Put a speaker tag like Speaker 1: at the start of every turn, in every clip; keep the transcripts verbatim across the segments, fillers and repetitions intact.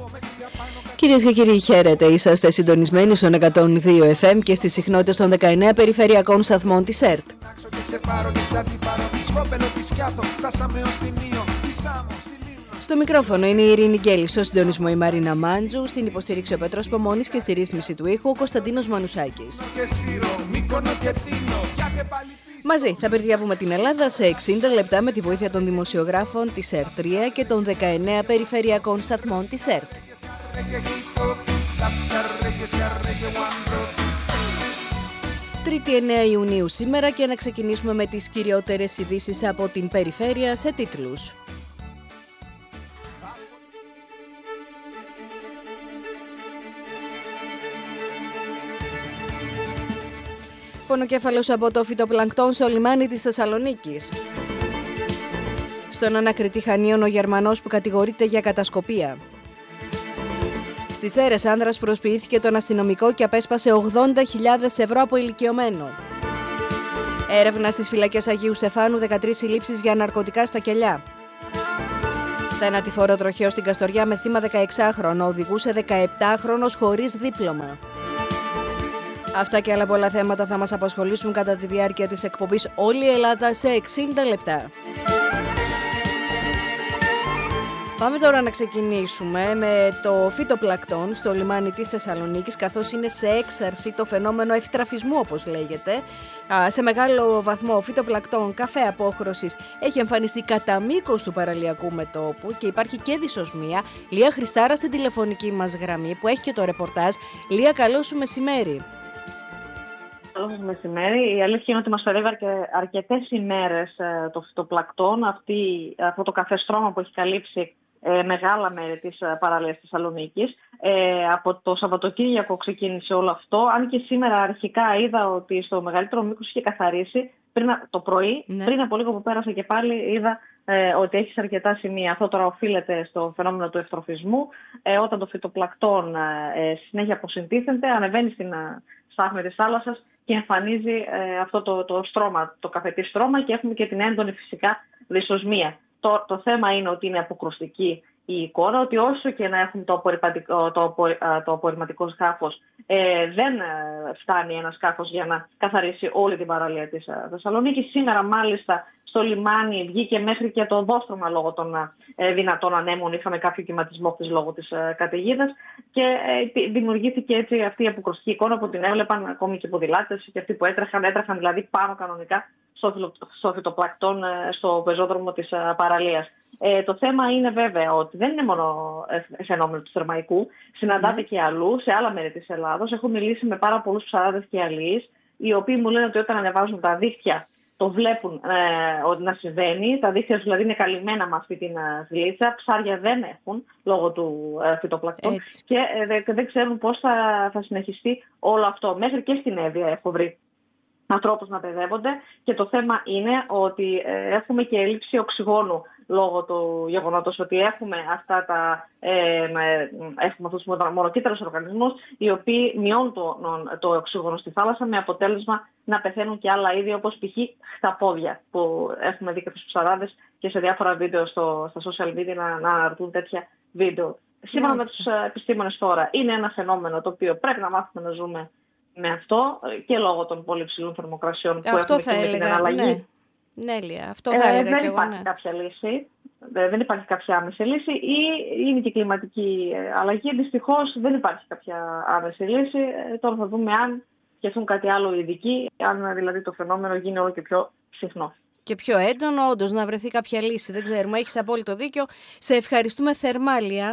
Speaker 1: Κυρίες και κύριοι, χαίρετε. Είσαστε συντονισμένοι στον εκατόν δύο εφ εμ και στις συχνότητες των δεκαεννέα περιφερειακών σταθμών της ΕΡΤ. Στο μικρόφωνο είναι η Ειρήνη Γκέλη, στο συντονισμό η Μαρίνα Μάντζου, στην υποστήριξη ο Πέτρος Πομώνης και στη ρύθμιση του ήχου ο Κωνσταντίνος Μανουσάκης. Μαζί θα περδιαβούμε την Ελλάδα σε εξήντα λεπτά με τη βοήθεια των δημοσιογράφων της ΕΡΤ τρία και των δεκαεννέα περιφερειακών σταθμών της ΕΡΤ. Τρίτη εννέα Ιουνίου σήμερα και να ξεκινήσουμε με τις κυριότερες ειδήσεις από την περιφέρεια σε τίτλους. Πονοκέφαλος από το φυτοπλανκτόν στο λιμάνι της Θεσσαλονίκης. Στον ανακριτή Χανίων ο Γερμανός που κατηγορείται για κατασκοπία. Στις Σέρρες άνδρας προσποιήθηκε τον αστυνομικό και απέσπασε ογδόντα χιλιάδες ευρώ από ηλικιωμένο. Έρευνα στις φυλακές Αγίου Στεφάνου, δεκατρείς συλλήψεις για ναρκωτικά στα κελιά. Θανατηφόρο τροχαίο στην Καστοριά με θύμα δεκαεξάχρονο, οδηγούσε δεκαεπτάχρονος χωρίς δίπλωμα. Αυτά και άλλα πολλά θέματα θα μας απασχολήσουν κατά τη διάρκεια της εκπομπής Όλη η Ελλάδα σε εξήντα λεπτά. Πάμε τώρα να ξεκινήσουμε με το φυτοπλανκτόν στο λιμάνι της Θεσσαλονίκης, καθώς είναι σε έξαρση το φαινόμενο ευτραφισμού, όπως λέγεται. Σε μεγάλο βαθμό ο φυτοπλανκτόν καφέ απόχρωσης έχει εμφανιστεί κατά μήκος του παραλιακού μετώπου και υπάρχει και δυσοσμία. Λία Χριστάρα στην τηλεφωνική μας γραμμή που έχει και το ρεπορτάζ. Λία, καλό σου μεσημέρι.
Speaker 2: Καλό σας μεσημέρι. Η αλήθεια είναι ότι μας φερεύει αρκετές ημέρες το φυτοπλανκτόν, αυτή, αυτό το καφεστρώμα που έχει καλύψει ε, μεγάλα μέρη της παραλίας της Θεσσαλονίκης. Ε, από το Σαββατοκύριακο ξεκίνησε όλο αυτό, αν και σήμερα αρχικά είδα ότι στο μεγαλύτερο μήκος είχε καθαρίσει πριν, το πρωί, ναι. Πριν από λίγο που πέρασα και πάλι είδα ε, ότι έχει σε αρκετά σημεία. Αυτό τώρα οφείλεται στο φαινόμενο του ευτροφισμού, ε, όταν το φυτοπλανκτόν ε, συνέχεια αποσυντίθεται, ανεβαίνει στην στάθμη της θάλασσας και εμφανίζει ε, αυτό το, το στρώμα, το καφετή στρώμα, και έχουμε και την έντονη φυσικά δυσοσμία. Το, το θέμα είναι ότι είναι αποκρουστική η εικόνα, ότι όσο και να έχουμε το, απορριμματικό, το, το απορριμματικό σκάφος, ε, δεν φτάνει ένα σκάφος για να καθαρίσει όλη την παραλία της Θεσσαλονίκης. Σήμερα μάλιστα στο λιμάνι βγήκε μέχρι και το δόστρωμα λόγω των ε, δυνατών ανέμων. Είχαμε κάποιο κυματισμό χθες λόγω της ε, καταιγίδας και ε, δημιουργήθηκε έτσι αυτή η αποκρουστική εικόνα που την έβλεπαν ακόμη και οι ποδηλάτες και αυτοί που έτρεχαν, έτρεχαν δηλαδή πάνω κανονικά στο, στο φυτοπλανκτόν ε, στο πεζόδρομο της ε, παραλίας. Ε, το θέμα είναι βέβαια ότι δεν είναι μόνο φαινόμενο του Θερμαϊκού, συναντάται mm. και αλλού, σε άλλα μέρη της Ελλάδος. Έχω μιλήσει με πάρα πολλούς ψαράδες και αλλοίς, οι οποίοι μου λένε ότι όταν ανεβάζουν τα δίχτυα το βλέπουν ε, ότι να συμβαίνει. Τα δίχτυα δηλαδή είναι καλυμμένα με αυτή την γλίτσα. Ψάρια δεν έχουν λόγω του ε, φυτοπλανκτών και ε, δε, δεν ξέρουν πώς θα, θα συνεχιστεί όλο αυτό. Μέχρι και στην Εύβοια έχω βρει ανθρώπους να παιδεύονται και το θέμα είναι ότι ε, έχουμε και έλλειψη οξυγόνου λόγω του γεγονότος ότι έχουμε αυτά τα ε, έχουμε αυτούς τους μονοκύτταρους οργανισμούς, οι οποίοι μειώνουν το, το οξύγονο στη θάλασσα, με αποτέλεσμα να πεθαίνουν και άλλα είδη, όπως π.χ. χταπόδια, που έχουμε δει και τους ψαράδες και σε διάφορα βίντεο στο, στα social media να, να αναρτούν τέτοια βίντεο. Σύμφωνα με τους επιστήμονες τώρα, είναι ένα φαινόμενο το οποίο πρέπει να μάθουμε να ζούμε με αυτό και λόγω των πολύ ψηλών θερμοκρασιών που
Speaker 1: αυτό
Speaker 2: έχουμε
Speaker 1: θα
Speaker 2: και με την εναλλαγή.
Speaker 1: Ναι. Ναι, Λία, αυτό θα ε, έλεγα
Speaker 2: δεν
Speaker 1: και
Speaker 2: υπάρχει
Speaker 1: εγώ, ναι.
Speaker 2: κάποια λύση, δεν υπάρχει κάποια άμεση λύση, ή είναι και κλιματική αλλαγή. Δυστυχώς δεν υπάρχει κάποια άμεση λύση. Ε, τώρα θα δούμε αν σκεφτούν κάτι άλλο οι ειδικοί, αν δηλαδή το φαινόμενο γίνει όλο και πιο συχνό.
Speaker 1: Και πιο έντονο, όντως, να βρεθεί κάποια λύση. Δεν ξέρουμε, έχεις απόλυτο δίκιο. Σε ευχαριστούμε θερμά, Λία.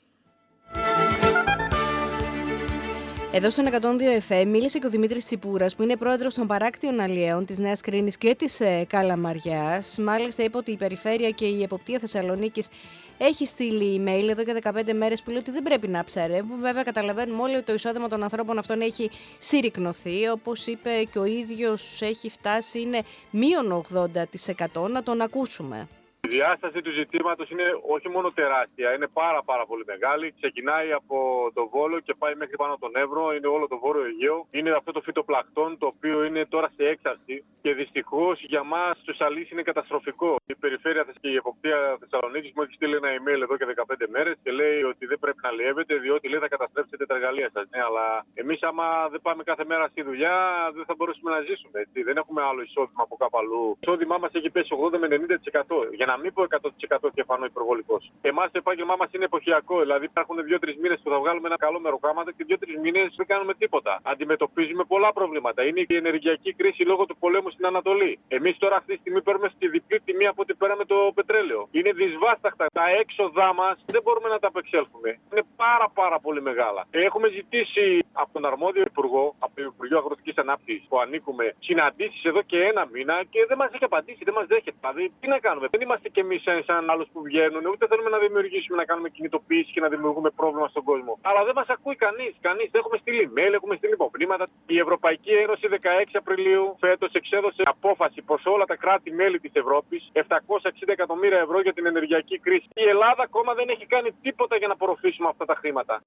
Speaker 1: Εδώ στον εκατόν δύο εφ εμ μίλησε και ο Δημήτρης Τσιπούρας, που είναι πρόεδρος των παράκτιων αλλιέων της Νέας Κρίνης και της ε, Καλαμαριάς. Μάλιστα είπε ότι η Περιφέρεια και η Εποπτεία Θεσσαλονίκης έχει στείλει email εδώ και δεκαπέντε μέρες που λέει ότι δεν πρέπει να ψαρεύουν. Βέβαια, καταλαβαίνουμε όλοι ότι το εισόδημα των ανθρώπων αυτών έχει συρρικνωθεί. Όπως είπε και ο ίδιος, έχει φτάσει, είναι μείον ογδόντα τοις εκατό. Να τον ακούσουμε.
Speaker 3: Η διάσταση του ζητήματος είναι όχι μόνο τεράστια, είναι πάρα πάρα πολύ μεγάλη. Ξεκινάει από το Βόλο και πάει μέχρι πάνω τον Εύρο, είναι όλο το Βόρειο Αιγαίο. Είναι αυτό το φυτοπλακτόν το οποίο είναι τώρα σε έξαρση και δυστυχώς για μας τους αλείς είναι καταστροφικό. Η Περιφέρεια και η Εποπτεία Θεσσαλονίκης μου έχει στείλει ένα email εδώ και δεκαπέντε μέρες και λέει ότι δεν πρέπει να αλλιεύετε διότι λέει θα καταστρέψετε τα εργαλεία σας. Ναι, αλλά εμείς άμα δεν πάμε κάθε μέρα στη δουλειά δεν θα μπορέσουμε να ζήσουμε. Έτσι. Δεν έχουμε άλλο εισόδημα από κάπου αλλού. Το εισόδημά μας έχει πέσει ογδόντα με ενενήντα τοις εκατό. Για να μην πω εκατό τοις εκατό κεφανό υπερβολικός. Εμάς το επάγγελμά μας είναι εποχιακό. Δηλαδή υπάρχουν δύο τρεις μήνες που θα βγάλουμε ένα καλό μεροκάματο και δύο τρεις μήνες δεν κάνουμε τίποτα. Αντιμετωπίζουμε πολλά προβλήματα. Είναι η ενεργειακή κρίση λόγω του πολέμου στην Ανατολή. Εμείς τώρα αυτή τη στιγμή παίρνουμε στη διπλή τιμή από ό,τι πέραμε το πετρέλαιο. Είναι δυσβάσταχτα. Τα έξοδά μας δεν μπορούμε να τα απεξέλθουμε. Είναι πάρα πάρα πολύ μεγάλα. Έχουμε ζητήσει από τον αρμόδιο υπουργό, από το Υπουργείο Αγροτικής Ανάπτυξης που ανήκουμε, συναντήσεις εδώ και ένα μήνα και δεν μας έχει απαντήσει, δεν μας δέχεται. Δηλαδή τι να κάνουμε. Δεν είμαστε κι εμείς σαν άλλους που βγαίνουν, ούτε θέλουμε να δημιουργήσουμε, να κάνουμε κινητοποίηση και να δημιουργούμε πρόβλημα στον κόσμο. Αλλά δεν μας ακούει κανείς. Κανείς. Έχουμε στείλει mail, έχουμε στείλει υπομνήματα. Η Ευρωπαϊκή Ένωση δεκαέξι Απριλίου φέτος εξέδωσε απόφαση προς όλα τα κράτη-μέλη της Ευρώπης επτακόσια εξήντα εκατομμύρια ευρώ για την ενεργειακή κρίση. Η Ελλάδα ακόμα δεν έχει κάνει τίποτα για να απορροφήσουμε αυτά τα χρήματα.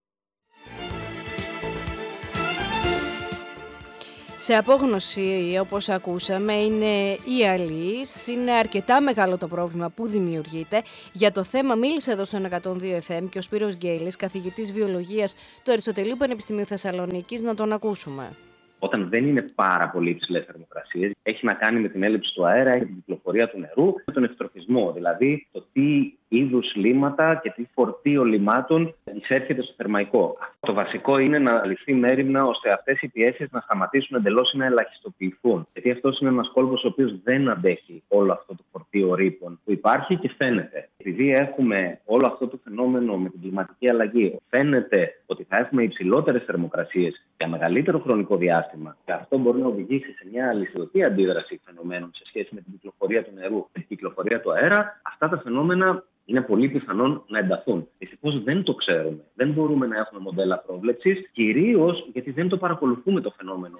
Speaker 1: Σε απόγνωση, όπως ακούσαμε, είναι οι αλείς. Είναι αρκετά μεγάλο το πρόβλημα που δημιουργείται. Για το θέμα μίλησε εδώ στον εκατόν δύο εφ εμ και ο Σπύρος Γκέλης, καθηγητής βιολογίας του Αριστοτελείου Πανεπιστημίου Θεσσαλονίκης. Να τον ακούσουμε.
Speaker 4: Όταν δεν είναι πάρα πολύ υψηλές θερμοκρασίες, έχει να κάνει με την έλλειψη του αέρα, την κυκλοφορία του νερού, με τον ευτροφισμό, δηλαδή το τι είδους λίμματα και τι φορτίο λιμάτων εισέρχεται στο θερμαϊκό. Το βασικό είναι να ληφθεί μέριμνα ώστε αυτές οι πιέσεις να σταματήσουν εντελώς ή να ελαχιστοποιηθούν. Γιατί αυτός είναι ένας κόλπος ο οποίος δεν αντέχει όλο αυτό το φορτίο ρήπων που υπάρχει και φαίνεται. Επειδή έχουμε όλο αυτό το φαινόμενο με την κλιματική αλλαγή, φαίνεται ότι θα έχουμε υψηλότερες θερμοκρασίες για μεγαλύτερο χρονικό διάστημα και αυτό μπορεί να οδηγήσει σε μια αλυσιδωτή αντίδραση φαινομένων σε σχέση με την κυκλοφορία του νερού και την κυκλοφορία του αέρα, αυτά τα φαινόμενα είναι πολύ πιθανόν να ενταθούν. Δυστυχώς δεν το ξέρουμε. Δεν μπορούμε να έχουμε μοντέλα πρόβλεψης, κυρίως γιατί δεν το παρακολουθούμε το φαινόμενο.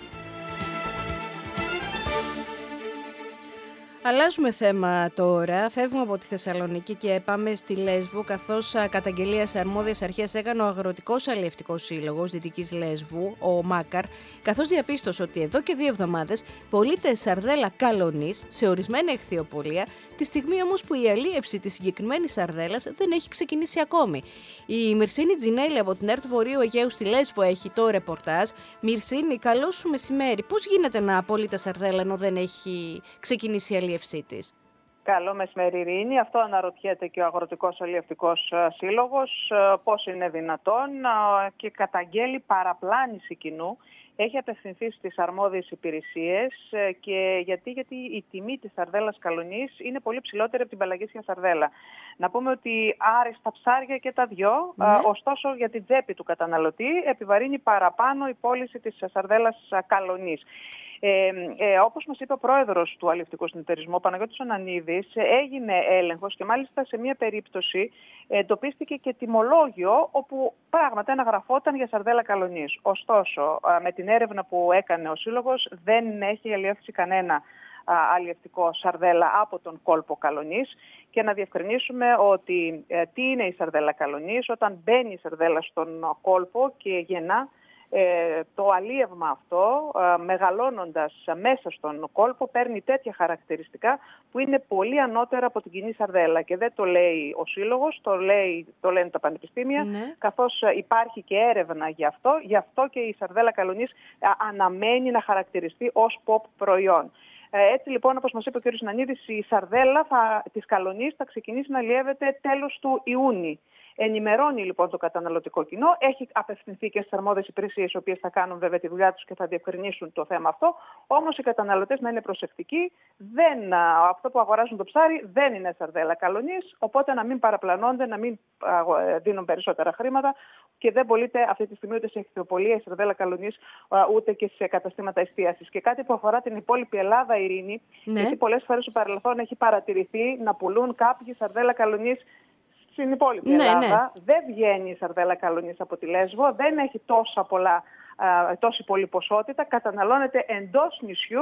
Speaker 1: Αλλάζουμε θέμα τώρα. Φεύγουμε από τη Θεσσαλονίκη και πάμε στη Λέσβο, καθώς καταγγελία σε αρμόδιες αρχές έκανε ο Αγροτικός Αλλιευτικός Σύλλογος Δυτικής Λέσβου, ο ΜΑΚΑΡ, καθώς διαπίστωσε ότι εδώ και δύο εβδομάδες πωλείται σαρδέλα καλονής σε ορισμένα εχθιοπολία, τη στιγμή όμως που η αλίευση της συγκεκριμένης σαρδέλας δεν έχει ξεκινήσει ακόμη. Η Μυρσίνη Τζινέλη από την ΕΡΤ Βορείου Αιγαίου στη Λέσβο έχει το ρεπορτάζ. Μυρσίνη, καλό σου μεσημέρι. Πώς γίνεται να απολύεται σαρδέλα ενώ δεν έχει ξεκινήσει η αλίευσή της?
Speaker 5: Καλό μεσημέρι, Ειρήνη. Αυτό αναρωτιέται και ο Αγροτικός Αλλιευτικός Σύλλογος. Πώς είναι δυνατόν, και καταγγέλει παραπλάνηση κοινού. Έχει απευθυνθεί στις αρμόδιες υπηρεσίες και γιατί, γιατί η τιμή της σαρδέλας καλονής είναι πολύ ψηλότερη από την πελαγίσια σαρδέλα. Να πούμε ότι άριστα ψάρια και τα δυο, ναι. α, ωστόσο για την τσέπη του καταναλωτή επιβαρύνει παραπάνω η πώληση της σαρδέλας καλονής. Ε, ε, όπως μας είπε ο πρόεδρος του Αλλιευτικού Συνεταιρισμού, ο Παναγιώτης Ανανίδης, έγινε έλεγχος και μάλιστα σε μία περίπτωση εντοπίστηκε και τιμολόγιο όπου πράγματι αναγραφόταν για σαρδέλα καλονής. Ωστόσο, με την έρευνα που έκανε ο Σύλλογος δεν έχει αλλιεύσει κανένα αλλιευτικό σαρδέλα από τον κόλπο καλονής. Και να διευκρινίσουμε ότι ε, τι είναι η σαρδέλα καλονής. Όταν μπαίνει η σαρδέλα στον κόλπο και γεννά, Ε, το αλίευμα αυτό, ε, μεγαλώνοντας μέσα στον κόλπο, παίρνει τέτοια χαρακτηριστικά που είναι πολύ ανώτερα από την κοινή σαρδέλα. Και δεν το λέει ο Σύλλογος, το, λέει, το λένε τα πανεπιστήμια, ναι. Καθώς υπάρχει και έρευνα γι' αυτό, γι' αυτό και η σαρδέλα καλονής ε, αναμένει να χαρακτηριστεί ως ποπ προϊόν. Ε, έτσι λοιπόν, όπως μας είπε ο κ. Νανίδης, η σαρδέλα θα, της καλονής θα ξεκινήσει να αλλιεύεται τέλος του Ιούνιου. Ενημερώνει λοιπόν το καταναλωτικό κοινό, έχει απευθυνθεί και στις αρμόδιες υπηρεσίες, οι οποίες θα κάνουν βέβαια τη δουλειά τους και θα διευκρινίσουν το θέμα αυτό. Όμως οι καταναλωτές να είναι προσεκτικοί, δεν, αυτό που αγοράζουν το ψάρι δεν είναι σαρδέλα καλονής, οπότε να μην παραπλανώνται, να μην δίνουν περισσότερα χρήματα και δεν πωλείται αυτή τη στιγμή ούτε σε εχθιοπολία η σαρδέλα καλονής, ούτε και σε καταστήματα εστίασης. Και κάτι που αφορά την υπόλοιπη Ελλάδα, Ειρήνη, ναι. Γιατί πολλές φορές στο παρελθόν έχει παρατηρηθεί να πουλούν κάποιοι σαρδέλα καλονής στην υπόλοιπη ναι, Ελλάδα. Ναι. Δεν βγαίνει η σαρδέλα καλονής από τη Λέσβο, δεν έχει τόσα πολλά, α, τόση πολλή ποσότητα, καταναλώνεται εντός νησιού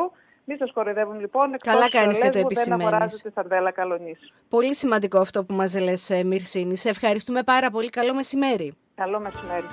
Speaker 5: Μη σας κοροϊδεύουν λοιπόν, εκτός
Speaker 1: Καλά κάνεις και το
Speaker 5: Λέσβου δεν
Speaker 1: επισημαίνεις.
Speaker 5: αγοράζεται σαρδέλα καλονής.
Speaker 1: Πολύ σημαντικό αυτό που μας λες, Μυρσίνη. Σε ευχαριστούμε πάρα πολύ. Καλό μεσημέρι.
Speaker 5: Καλό μεσημέρι.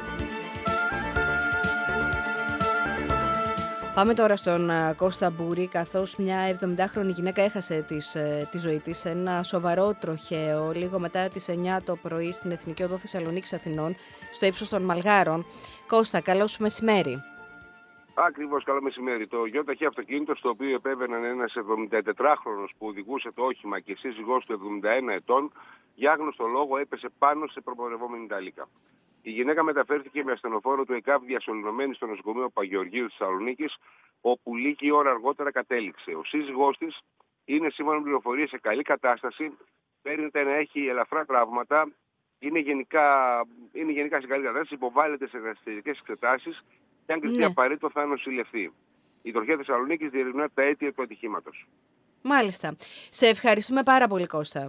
Speaker 1: Πάμε τώρα στον Κώστα Μπούρη, καθώς μια εβδομηντάχρονη γυναίκα έχασε της, τη ζωή της σε ένα σοβαρό τροχαίο λίγο μετά τις εννιά το πρωί στην Εθνική Οδό Θεσσαλονίκης Αθηνών, στο ύψος των Μαλγάρων. Κώστα, καλό σου μεσημέρι.
Speaker 6: Ακριβώς, καλό μεσημέρι. Το γιοταχή αυτοκίνητο, στο οποίο επέβαιναν ένας εβδομηνταετετράχρονος που οδηγούσε το όχημα και σύζυγός του εβδομήντα ένα ετών, για άγνωστο λόγο έπεσε πάνω σε προπορευόμενη τάλικα. Η γυναίκα μεταφέρθηκε με ασθενοφόρο του ΕΚΑΒ διασωληνωμένη στο νοσοκομείο Παγεωργίου της Θεσσαλονίκης, όπου λίγη ώρα αργότερα κατέληξε. Ο σύζυγός της είναι, σύμφωνα με πληροφορίες, σε καλή κατάσταση, φαίνεται να έχει ελαφρά τραύματα, είναι γενικά, είναι γενικά σε καλή κατάσταση, υποβάλλεται σε ερασιτεχνικές εξετάσεις και αν κριθεί ναι. απαραίτητο θα νοσηλευθεί. Η Τροχέα Θεσσαλονίκης διερευνά τα αίτια του ατυχήματος.
Speaker 1: Μάλιστα. Σε ευχαριστούμε πάρα πολύ, Κώστα.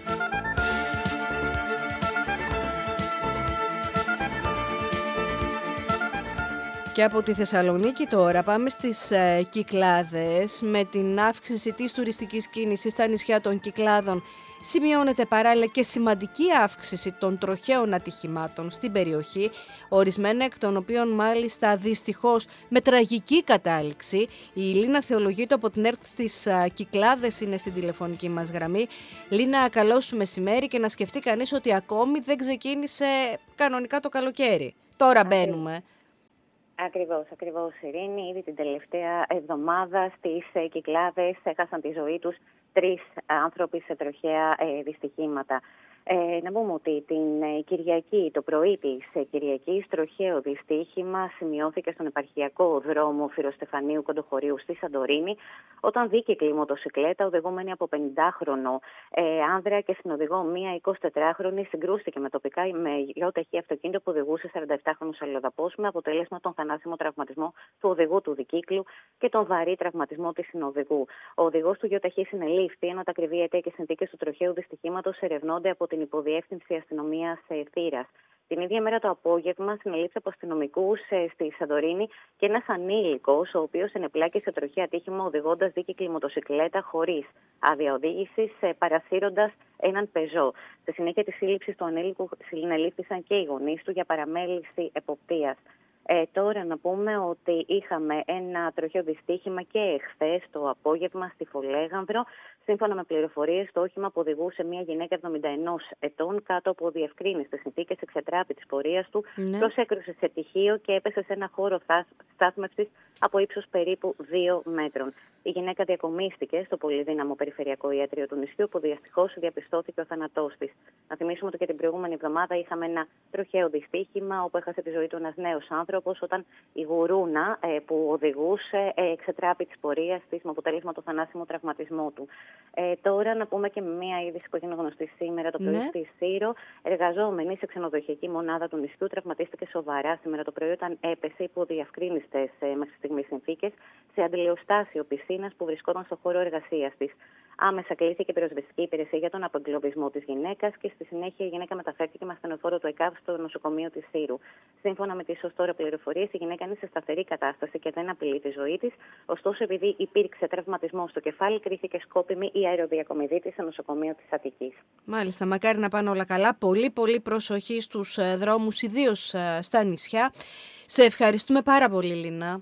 Speaker 1: Και από τη Θεσσαλονίκη τώρα πάμε στις ε, Κυκλάδες. Με την αύξηση της τουριστικής κίνησης στα νησιά των Κυκλάδων σημειώνεται παράλληλα και σημαντική αύξηση των τροχαίων ατυχημάτων στην περιοχή, ορισμένα εκ των οποίων μάλιστα δυστυχώς με τραγική κατάληξη. Η Λίνα Θεολογίτου από την ΕΡΤ στις ε, Κυκλάδες είναι στην τηλεφωνική μας γραμμή. Λίνα, καλό σου μεσημέρι, και να σκεφτεί κανείς ότι ακόμη δεν ξεκίνησε κανονικά το καλοκαίρι. Τώρα μπαίνουμε.
Speaker 7: Ακριβώς, ακριβώς, Ειρήνη. Ήδη την τελευταία εβδομάδα στις Κυκλάδες έχασαν τη ζωή τους τρεις άνθρωποι σε τροχαία ε, δυστυχήματα. Ε, να πούμε ότι την ε, Κυριακή, το πρωί της ε, Κυριακής, τροχαίο δυστύχημα σημειώθηκε στον επαρχιακό δρόμο Φυροστεφανίου Κοντοχωρίου στη Σαντορίνη, όταν δίκυκλη μοτοσικλέτα οδηγούμενη από πενηντάχρονο ε, άνδρα και συνοδηγό μία εικοσιτετράχρονη συγκρούστηκε με τοπικά με γιοταχή αυτοκίνητο που οδηγούσε σαρανταεπτάχρονος αλλοδαπός, με αποτέλεσμα τον θανάσιμο τραυματισμό του οδηγού του δικύκλου και τον βαρύ τραυματισμό της συνοδηγού. Ο οδηγός του γιοταχή συνελήφθη, ενώ τα ακριβή αίτια και συνθήκες του τροχαίου δυστυχήματος ερευνώνται από την Υποδιεύθυνση Αστυνομίας Θήρας. Την ίδια μέρα το απόγευμα συνελήφθη από αστυνομικούς στη Σαντορίνη και ένας ανήλικος, ο οποίος ενεπλάκη σε τροχαίο ατύχημα οδηγώντας δίκυκλη μοτοσικλέτα χωρίς άδεια οδήγησης, παρασύροντας έναν πεζό. Στη συνέχεια της σύλληψης του ανήλικου συνελήφθησαν και οι γονείς του για παραμέληση εποπτείας. Ε, τώρα να πούμε ότι είχαμε ένα τροχαίο δυστύχημα και εχθές το απόγευμα στη Φολέγανδρο. Σύμφωνα με πληροφορίες, το όχημα που οδηγούσε μια γυναίκα εβδομήντα ενός ετών κάτω από διευκρίνηστες συνθήκες εξετράπη της πορείας του, ναι. προσέκρουσε σε τυχείο και έπεσε σε ένα χώρο στάθμευσης από ύψος περίπου δύο μέτρων. Η γυναίκα διακομίστηκε στο πολυδύναμο περιφερειακό ιατρείο του νησιού, όπου δυστυχώς διαπιστώθηκε ο θάνατός της. Να θυμίσουμε ότι και την προηγούμενη εβδομάδα είχαμε ένα τροχαίο δυστύχημα, όπου έχασε τη ζωή του ένας νέος άνθρωπος, όταν η γουρούνα ε, που οδηγούσε ε, εξετράπη της πορείας της, με αποτέλεσμα το θανάσιμο τραυματισμό του. Ε, τώρα να πούμε και μια είδηση που έγινε γνωστή σήμερα το πρωί ναι. στη Σύρο. Εργαζόμενη σε ξενοδοχειακή μονάδα του νησιού τραυματίστηκε σοβαρά σήμερα το πρωί όταν έπεσε υπό διευκρίνιστες ε, μέχρι στιγμής συνθήκες σε αντιλιοστάσιο πισίνας που βρισκόταν στο χώρο εργασίας της. Άμεσα κλήθηκε η πυροσβεστική υπηρεσία για τον απεγκλωβισμό της γυναίκας και στη συνέχεια η γυναίκα μεταφέρθηκε με ασθενοφόρο του ΕΚΑΒ στο νοσοκομείο της Σύρου. Σύμφωνα με τις ως τώρα πληροφορίες, η γυναίκα είναι σε σταθερή κατάσταση και δεν απειλεί τη ζωή της. Ωστόσο, επειδή υπήρξε τραυματισμό στο κεφάλι, κρίθηκε σκόπιμη η αεροδιακομιδή της στο νοσοκομείο της Αττικής.
Speaker 1: Μάλιστα, μακάρι να πάνε όλα καλά. Πολύ, πολύ προσοχή στους δρόμους, ιδίως στα νησιά. Σε ευχαριστούμε πάρα πολύ, Λίνα.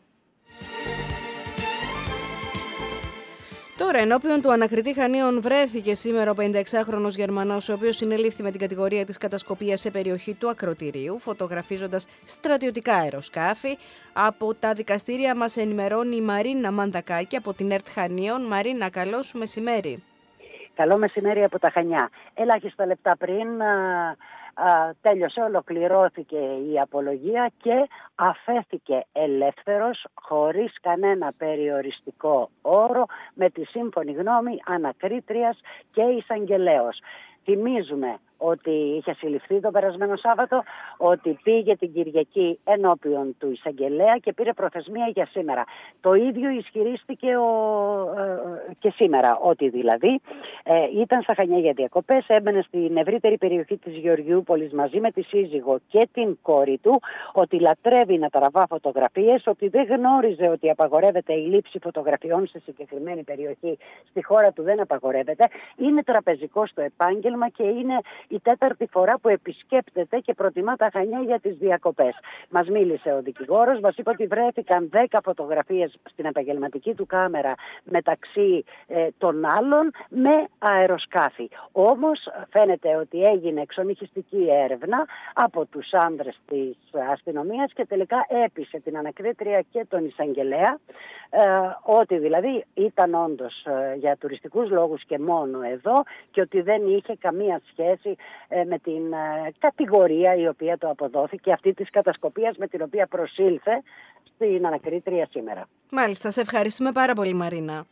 Speaker 1: Τώρα, ενώπιον του ανακριτή Χανίων βρέθηκε σήμερα ο πενηνταεξάχρονος Γερμανός, ο οποίος συνελήφθη με την κατηγορία της κατασκοπίας σε περιοχή του ακροτηρίου, φωτογραφίζοντας στρατιωτικά αεροσκάφη. Από τα δικαστήρια μας ενημερώνει η Μαρίνα Μαντακάκη από την ΕΡΤ Χανίων. Μαρίνα, καλό σου μεσημέρι.
Speaker 8: Καλό μεσημέρι από τα Χανιά. Ελάχιστα λεπτά πριν α, α, τέλειωσε, ολοκληρώθηκε η απολογία και αφέθηκε ελεύθερος χωρίς κανένα περιοριστικό όρο με τη σύμφωνη γνώμη ανακρίτριας και εισαγγελέως. Θυμίζουμε ότι είχε συλληφθεί το περασμένο Σάββατο, ότι πήγε την Κυριακή ενώπιον του εισαγγελέα και πήρε προθεσμία για σήμερα. Το ίδιο ισχυρίστηκε ο, ε, και σήμερα, ότι δηλαδή ε, ήταν στα Χανιά για διακοπές, έμπαινε στην ευρύτερη περιοχή της Γεωργιούπολης μαζί με τη σύζυγο και την κόρη του, ότι λατρεύει να τραβά φωτογραφίες, ότι δεν γνώριζε ότι απαγορεύεται η λήψη φωτογραφιών σε συγκεκριμένη περιοχή. Στη χώρα του δεν απαγορεύεται. Είναι τραπεζικό στο επάγγελμα και είναι η τέταρτη φορά που επισκέπτεται και προτιμά τα Χανιά για τις διακοπές. Μας μίλησε ο δικηγόρος, μας είπε ότι βρέθηκαν δέκα φωτογραφίες στην επαγγελματική του κάμερα μεταξύ ε, των άλλων με αεροσκάφη. Όμως φαίνεται ότι έγινε εξονυχιστική έρευνα από τους άνδρες της αστυνομίας και τελικά έπεισε την ανακρίτρια και τον εισαγγελέα ε, ότι δηλαδή ήταν όντως ε, για τουριστικούς λόγους και μόνο εδώ και ότι δεν είχε καμία σχέση ε, με την ε, κατηγορία η οποία το αποδόθηκε, αυτή της κατασκοπίας με την οποία προσήλθε στην ανακρίτρια σήμερα.
Speaker 1: Μάλιστα, σε ευχαριστούμε πάρα πολύ, Μαρίνα.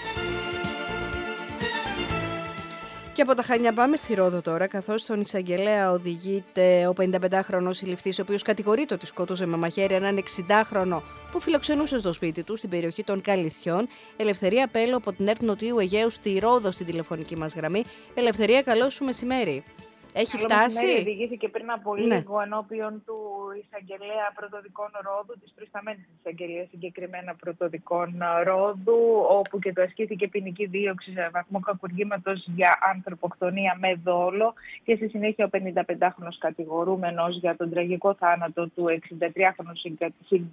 Speaker 1: Και από τα Χανιά πάμε στη Ρόδο τώρα, καθώς στον εισαγγελέα οδηγείται ο πενηνταπεντάχρονος συλληφθής, ο οποίος κατηγορείται ότι σκότωσε με μαχαίρι έναν εξηντάχρονο που φιλοξενούσε στο σπίτι του στην περιοχή των Καλυθιών. Ελευθερία Πέλο από την ΕΡΤ Νοτιού Αιγαίου στη Ρόδο, στην τηλεφωνική μας γραμμή. Ελευθερία, καλό σου μεσημέρι. Έχει
Speaker 9: Καλό
Speaker 1: φτάσει.
Speaker 9: Μεσημέρι, οδηγήθηκε πριν από
Speaker 1: ναι.
Speaker 9: λίγο ενώπιον του εισαγγελέα πρωτοδικών Ρόδου, της προϊσταμένης εισαγγελίας συγκεκριμένα πρωτοδικών Ρόδου, όπου και του ασκήθηκε ποινική δίωξη σε βαθμό κακουργήματος για ανθρωποκτονία με δόλο και στη συνέχεια ο πενηνταπεντάχρονος κατηγορούμενος για τον τραγικό θάνατο του εξηντατριάχρονου συγκατοικητή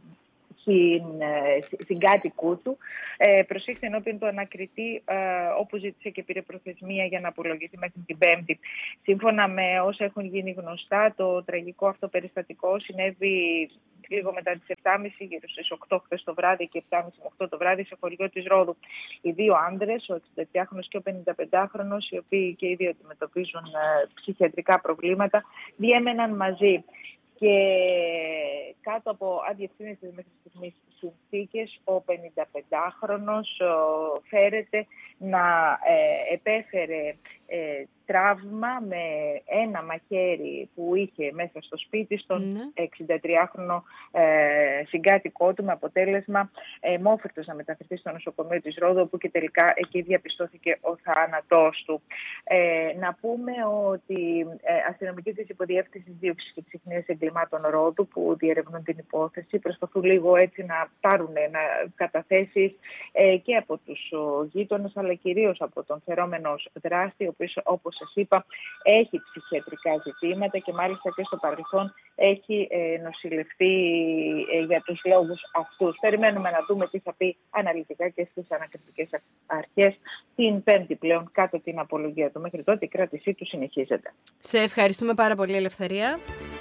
Speaker 9: συγκάτοικού του, ε, προσήχθη ενώπιον του ανακριτή, ε, όπου ζήτησε και πήρε προθεσμία για να απολογηθεί μέχρι την Πέμπτη. Σύμφωνα με όσα έχουν γίνει γνωστά, το τραγικό αυτό περιστατικό συνέβη λίγο μετά τις επτά και μισή, γύρω στις οκτώ χθες το βράδυ και επτά και μισή με οκτώ το βράδυ σε χωριό της Ρόδου. Οι δύο άνδρες, ο εξηντατριάχρονος και ο πενηνταπεντάχρονος, οι οποίοι και οι δύο αντιμετωπίζουν ε, ψυχιατρικά προβλήματα, διέμεναν μαζί. Και κάτω από αδιευθύνητες μέχρι στιγμής συνθήκες, ο πενηνταπεντάχρονος φέρεται να ε, επέφερε ε, τραύμα με ένα μαχαίρι που είχε μέσα στο σπίτι στον ναι. εξηντατριάχρονο ε, συγκάτοικό του, με αποτέλεσμα ε, μόφυρτος να μεταφερθεί στο νοσοκομείο της Ρόδου, όπου και τελικά εκεί διαπιστώθηκε ο θάνατός του. Ε, να πούμε ότι ε, αστυνομικοί της Υποδιεύθυνσης Δίωξης και Ξυχνίας Εγκλημάτων Ρόδου, που διερευνούν την υπόθεση, προσπαθούν λίγο έτσι να πάρουν να καταθέσεις ε, και από τους γείτονες, αλλά κυρίως από τον φερόμενο δράστη, ο οποίος, όπως σας είπα, έχει ψυχιατρικά ζητήματα και μάλιστα και στο παρελθόν έχει ε, νοσηλευτεί ε, για τους λόγους αυτούς. Περιμένουμε να δούμε τι θα πει αναλυτικά και στις ανακριτικές αρχές την Πέμπτη πλέον κάτω την απολογία του. Μέχρι τότε η κράτησή του συνεχίζεται.
Speaker 1: Σε ευχαριστούμε πάρα πολύ, Ελευθερία.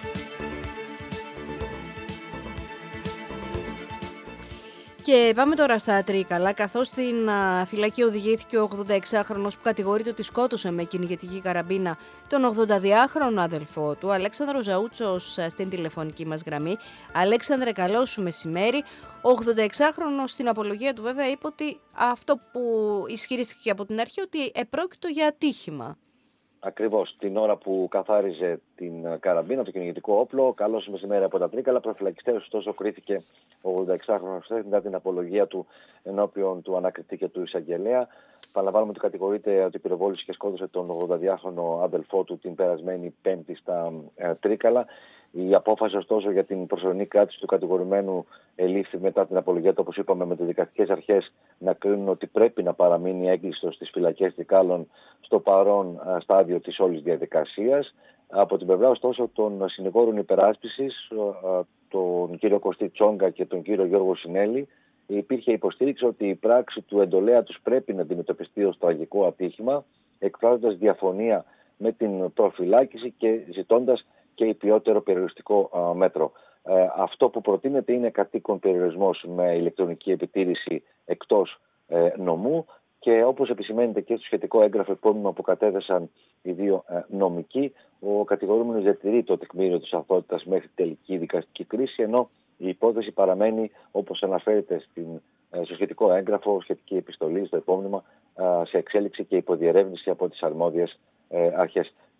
Speaker 1: Και πάμε τώρα στα Τρίκαλα, καθώς στην α, φυλακή οδηγήθηκε ο ογδονταεξάχρονος που κατηγορείται ότι σκότωσε με κυνηγετική καραμπίνα τον ογδονταδυάχρονο αδελφό του, Αλέξανδρο Ζαούτσος, στην τηλεφωνική μας γραμμή. Αλέξανδρε, καλό σου μεσημέρι. Ο ογδονταεξάχρονος στην απολογία του βέβαια είπε ότι αυτό που ισχυρίστηκε από την αρχή, ότι επρόκειτο για ατύχημα.
Speaker 10: Ακριβώς, την ώρα που καθάριζε την καραμπίνα, το κυνηγετικό όπλο, καλώς μεσημέρι από τα Τρίκαλα. Προφυλακιστές, ωστόσο, κρίθηκε ο ογδονταεξάχρονος μετά την απολογία του ενώπιον του ανακριτή και του εισαγγελέα. Παραλαμβάνουμε ότι κατηγορείται ότι πυροβόλησε και σκότωσε τον ογδονταδυάχρονο αδελφό του την περασμένη Πέμπτη στα ε, Τρίκαλα. Η απόφαση, ωστόσο, για την προσωρινή κράτηση του κατηγορουμένου ελήφθη μετά την απολογία του, όπως είπαμε, με τις δικαστικές αρχές να κρίνουν ότι πρέπει να παραμείνει έγκλειστος στις φυλακές Τρικάλων στο παρόν στάδιο της όλης διαδικασίας. Από την πλευρά, ωστόσο, των συνηγόρων υπεράσπισης, τον κύριο Κωστή Τσόγκα και τον κύριο Γιώργο Συνέλη, υπήρχε υποστήριξη ότι η πράξη του εντολέα τους πρέπει να αντιμετωπιστεί ως τραγικό ατύχημα, εκφράζοντας διαφωνία με την προφυλάκηση και ζητώντας και υπιότερο περιοριστικό α, μέτρο. Ε, αυτό που προτείνεται είναι κατοίκον περιορισμός με ηλεκτρονική επιτήρηση εκτός ε, νομού και όπως επισημαίνεται και στο σχετικό έγγραφο επώνυμο που κατέθεσαν οι δύο ε, νομικοί, ο κατηγορούμενος διατηρεί το τεκμήριο της αθωότητας μέχρι τελική δικαστική κρίση, ενώ η υπόθεση παραμένει, όπως αναφέρεται στην, ε, στο σχετικό έγγραφο, σχετική επιστολή στο επώνυμα, ε, σε εξέλιξη και υποδιερεύνηση από τις αρμόδιες ε, αρχές.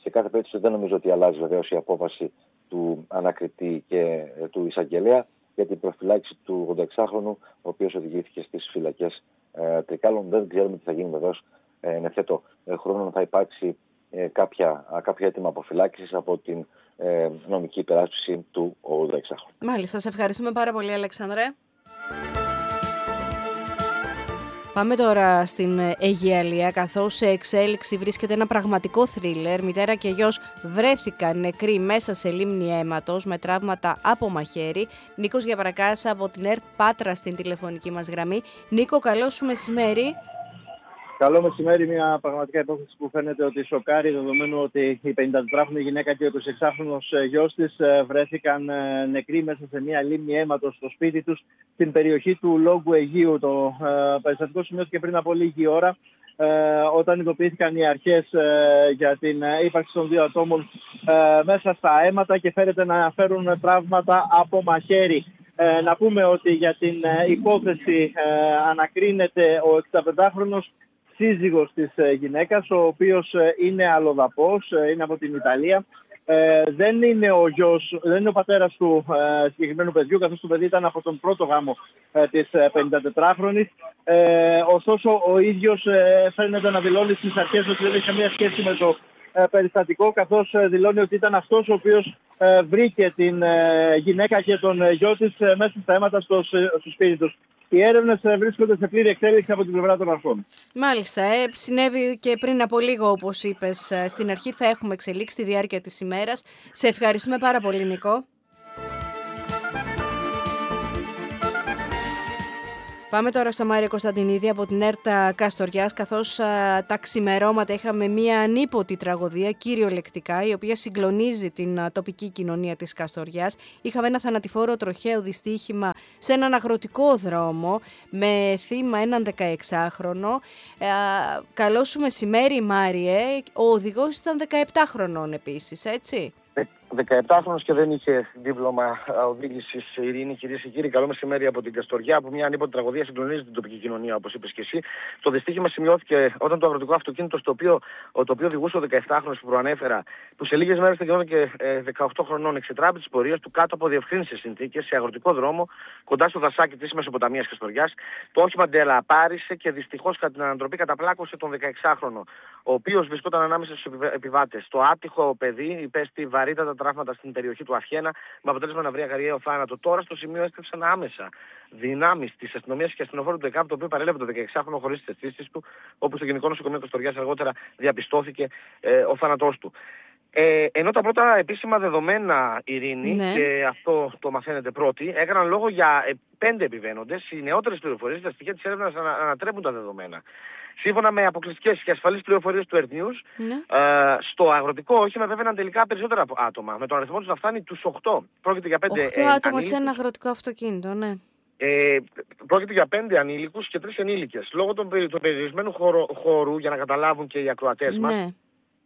Speaker 10: Σε κάθε περίπτωση δεν νομίζω ότι αλλάζει βεβαίως η απόφαση του ανακριτή και ε, του εισαγγελέα για την προφυλάξη του ογδονταεξάχρονου, ο οποίος οδηγήθηκε στις φυλακές ε, Τρικάλων. Δεν ξέρουμε τι θα γίνει βεβαίως ε, εν ευθέτω ε, χρόνο, θα υπάρξει ε, κάποια, κάποια έτοιμα αποφυλάκησης από την ε, νομική υπεράσπιση του ογδονταεξάχρονου.
Speaker 1: Μάλιστα, σας ευχαριστούμε πάρα πολύ, Αλέξανδρε. Πάμε τώρα στην Αιγιαλία, καθώς σε εξέλιξη βρίσκεται ένα πραγματικό θρίλερ. Μητέρα και γιος βρέθηκαν νεκροί μέσα σε λίμνη αίματος με τραύματα από μαχαίρι. Νίκος Γιαβρακάς από την ΕΡΤ Πάτρα στην τηλεφωνική μας γραμμή. Νίκο, καλό σου μεσημέρι.
Speaker 11: Καλό μεσημέρι, μια πραγματικά υπόθεση που φαίνεται ότι σοκάρει, δεδομένου ότι η πενηντατετράχρονη γυναίκα και ο εικοσιεξάχρονος γιος της βρέθηκαν νεκροί μέσα σε μια λίμνη αίματος στο σπίτι τους στην περιοχή του Λόγκου Αιγείου. Το ε, περιστατικό σημειώθηκε πριν από λίγη ώρα, ε, όταν ειδοποιήθηκαν οι αρχές ε, για την ύπαρξη των δύο ατόμων ε, μέσα στα αίματα και φέρεται να φέρουν τραύματα από μαχαίρι. Ε, να πούμε ότι για την ε, υπόθεση ε, ανακρίνεται ο εξηνταπεντάχρονος σύζυγος της γυναίκας, ο οποίος είναι αλλοδαπός, είναι από την Ιταλία. Ε, δεν είναι ο γιος, δεν είναι ο πατέρας του ε, συγκεκριμένου παιδιού, καθώς το παιδί ήταν από τον πρώτο γάμο ε, της πενηντατετράχρονης. Ε, ωστόσο, ο ίδιος ε, φαίνεται να δηλώνει στις αρχές ότι δεν έχει καμία σχέση με το ε, περιστατικό, καθώς ε, δηλώνει ότι ήταν αυτός ο οποίος ε, βρήκε την ε, γυναίκα και τον γιο της ε, μέσα στα αίματα στο, στο σπίτι τους. Οι έρευνες βρίσκονται σε πλήρη εξέλιξη από την πλευρά των αρχών.
Speaker 1: Μάλιστα, ε, συνέβη και πριν από λίγο, όπως είπες στην αρχή. Θα έχουμε εξελίξει στη διάρκεια της ημέρας. Σε ευχαριστούμε πάρα πολύ, Νικό. Πάμε τώρα στο Μάριο Κωνσταντινίδη από την ΕΡΤ Καστοριάς, καθώς α, τα ξημερώματα είχαμε μία ανίποτη τραγωδία, κυριολεκτικά, η οποία συγκλονίζει την α, τοπική κοινωνία της Καστοριάς. Είχαμε ένα θανατηφόρο τροχαίο δυστύχημα σε έναν αγροτικό δρόμο με θύμα έναν δεκαεξάχρονο. Α, καλό σου μεσημέρι, Μάριε. Ο οδηγός ήταν δεκαεπτά χρονών επίσης, έτσι.
Speaker 12: δεκαεπτάχρονος και δεν είχε δίπλωμα οδήγησης, Ειρήνη. Κυρίες και κύριοι, καλό μεσημέρι από την Καστοριά, που μια ανίποτη τραγωδία συγκλονίζει την τοπική κοινωνία, όπως είπες και εσύ. Το δυστύχημα σημειώθηκε όταν το αγροτικό αυτοκίνητο, στο οποίο, το οποίο οδηγούσε ο δεκαεπτάχρονος που προανέφερα, που σε λίγες μέρες θα γινόταν και ε, δεκαοκτώ χρονών, εξετράπη τις πορείες του κάτω από διευκρίνησες συνθήκες σε αγροτικό δρόμο κοντά στο δασάκι της Μεσοποταμίας Καστοριάς. Το όχημα ντελαπάρισε και δυστυχώς κατά την ανατροπή καταπλάκωσε τον δεκαεξάχρονο, ο οποίος βρισκόταν ανάμεσα στους επιβάτες. Το άτυχο παιδί υπέστη βαρύτατα τραύματα στην περιοχή του Αφιένα, με αποτέλεσμα να βρει αγαριαίο θάνατο. Τώρα στο σημείο έστρεψαν άμεσα δυνάμεις της αστυνομίας και αστυνοφόρου του ΕΚΑΠ, το οποίο παρέλαβε το δεκαεξάχρονο χωρίς τις αισθήσεις του, όπου στο Γενικό Νοσοκομείο Καστοριάς αργότερα διαπιστώθηκε ε, ο θάνατός του. Ε, ενώ τα πρώτα επίσημα δεδομένα, Ειρήνη, ναι, και αυτό το μαθαίνετε πρώτοι, έκαναν λόγο για ε, πέντε επιβαίνοντες. Οι νεότερες πληροφορίες, τα στοιχεία της έρευνας ανα, ανατρέπουν τα δεδομένα. Σύμφωνα με αποκλειστικές και ασφαλείς πληροφορίες του Earth News, ναι, ε, στο αγροτικό όχημα βέβαιναν τελικά περισσότερα άτομα, με τον αριθμό τους να φτάνει τους οκτώ. Πρόκειται για πέντε
Speaker 1: οκτώ ε, άτομα ανήλικους σε ένα αγροτικό αυτοκίνητο, ναι.
Speaker 12: Ε, πρόκειται για πέντε ανήλικους και τρεις ενήλικες. Λόγω των, του περιορισμένου χώρου, χώρου, για να καταλάβουν και οι ακροατές μας, ναι,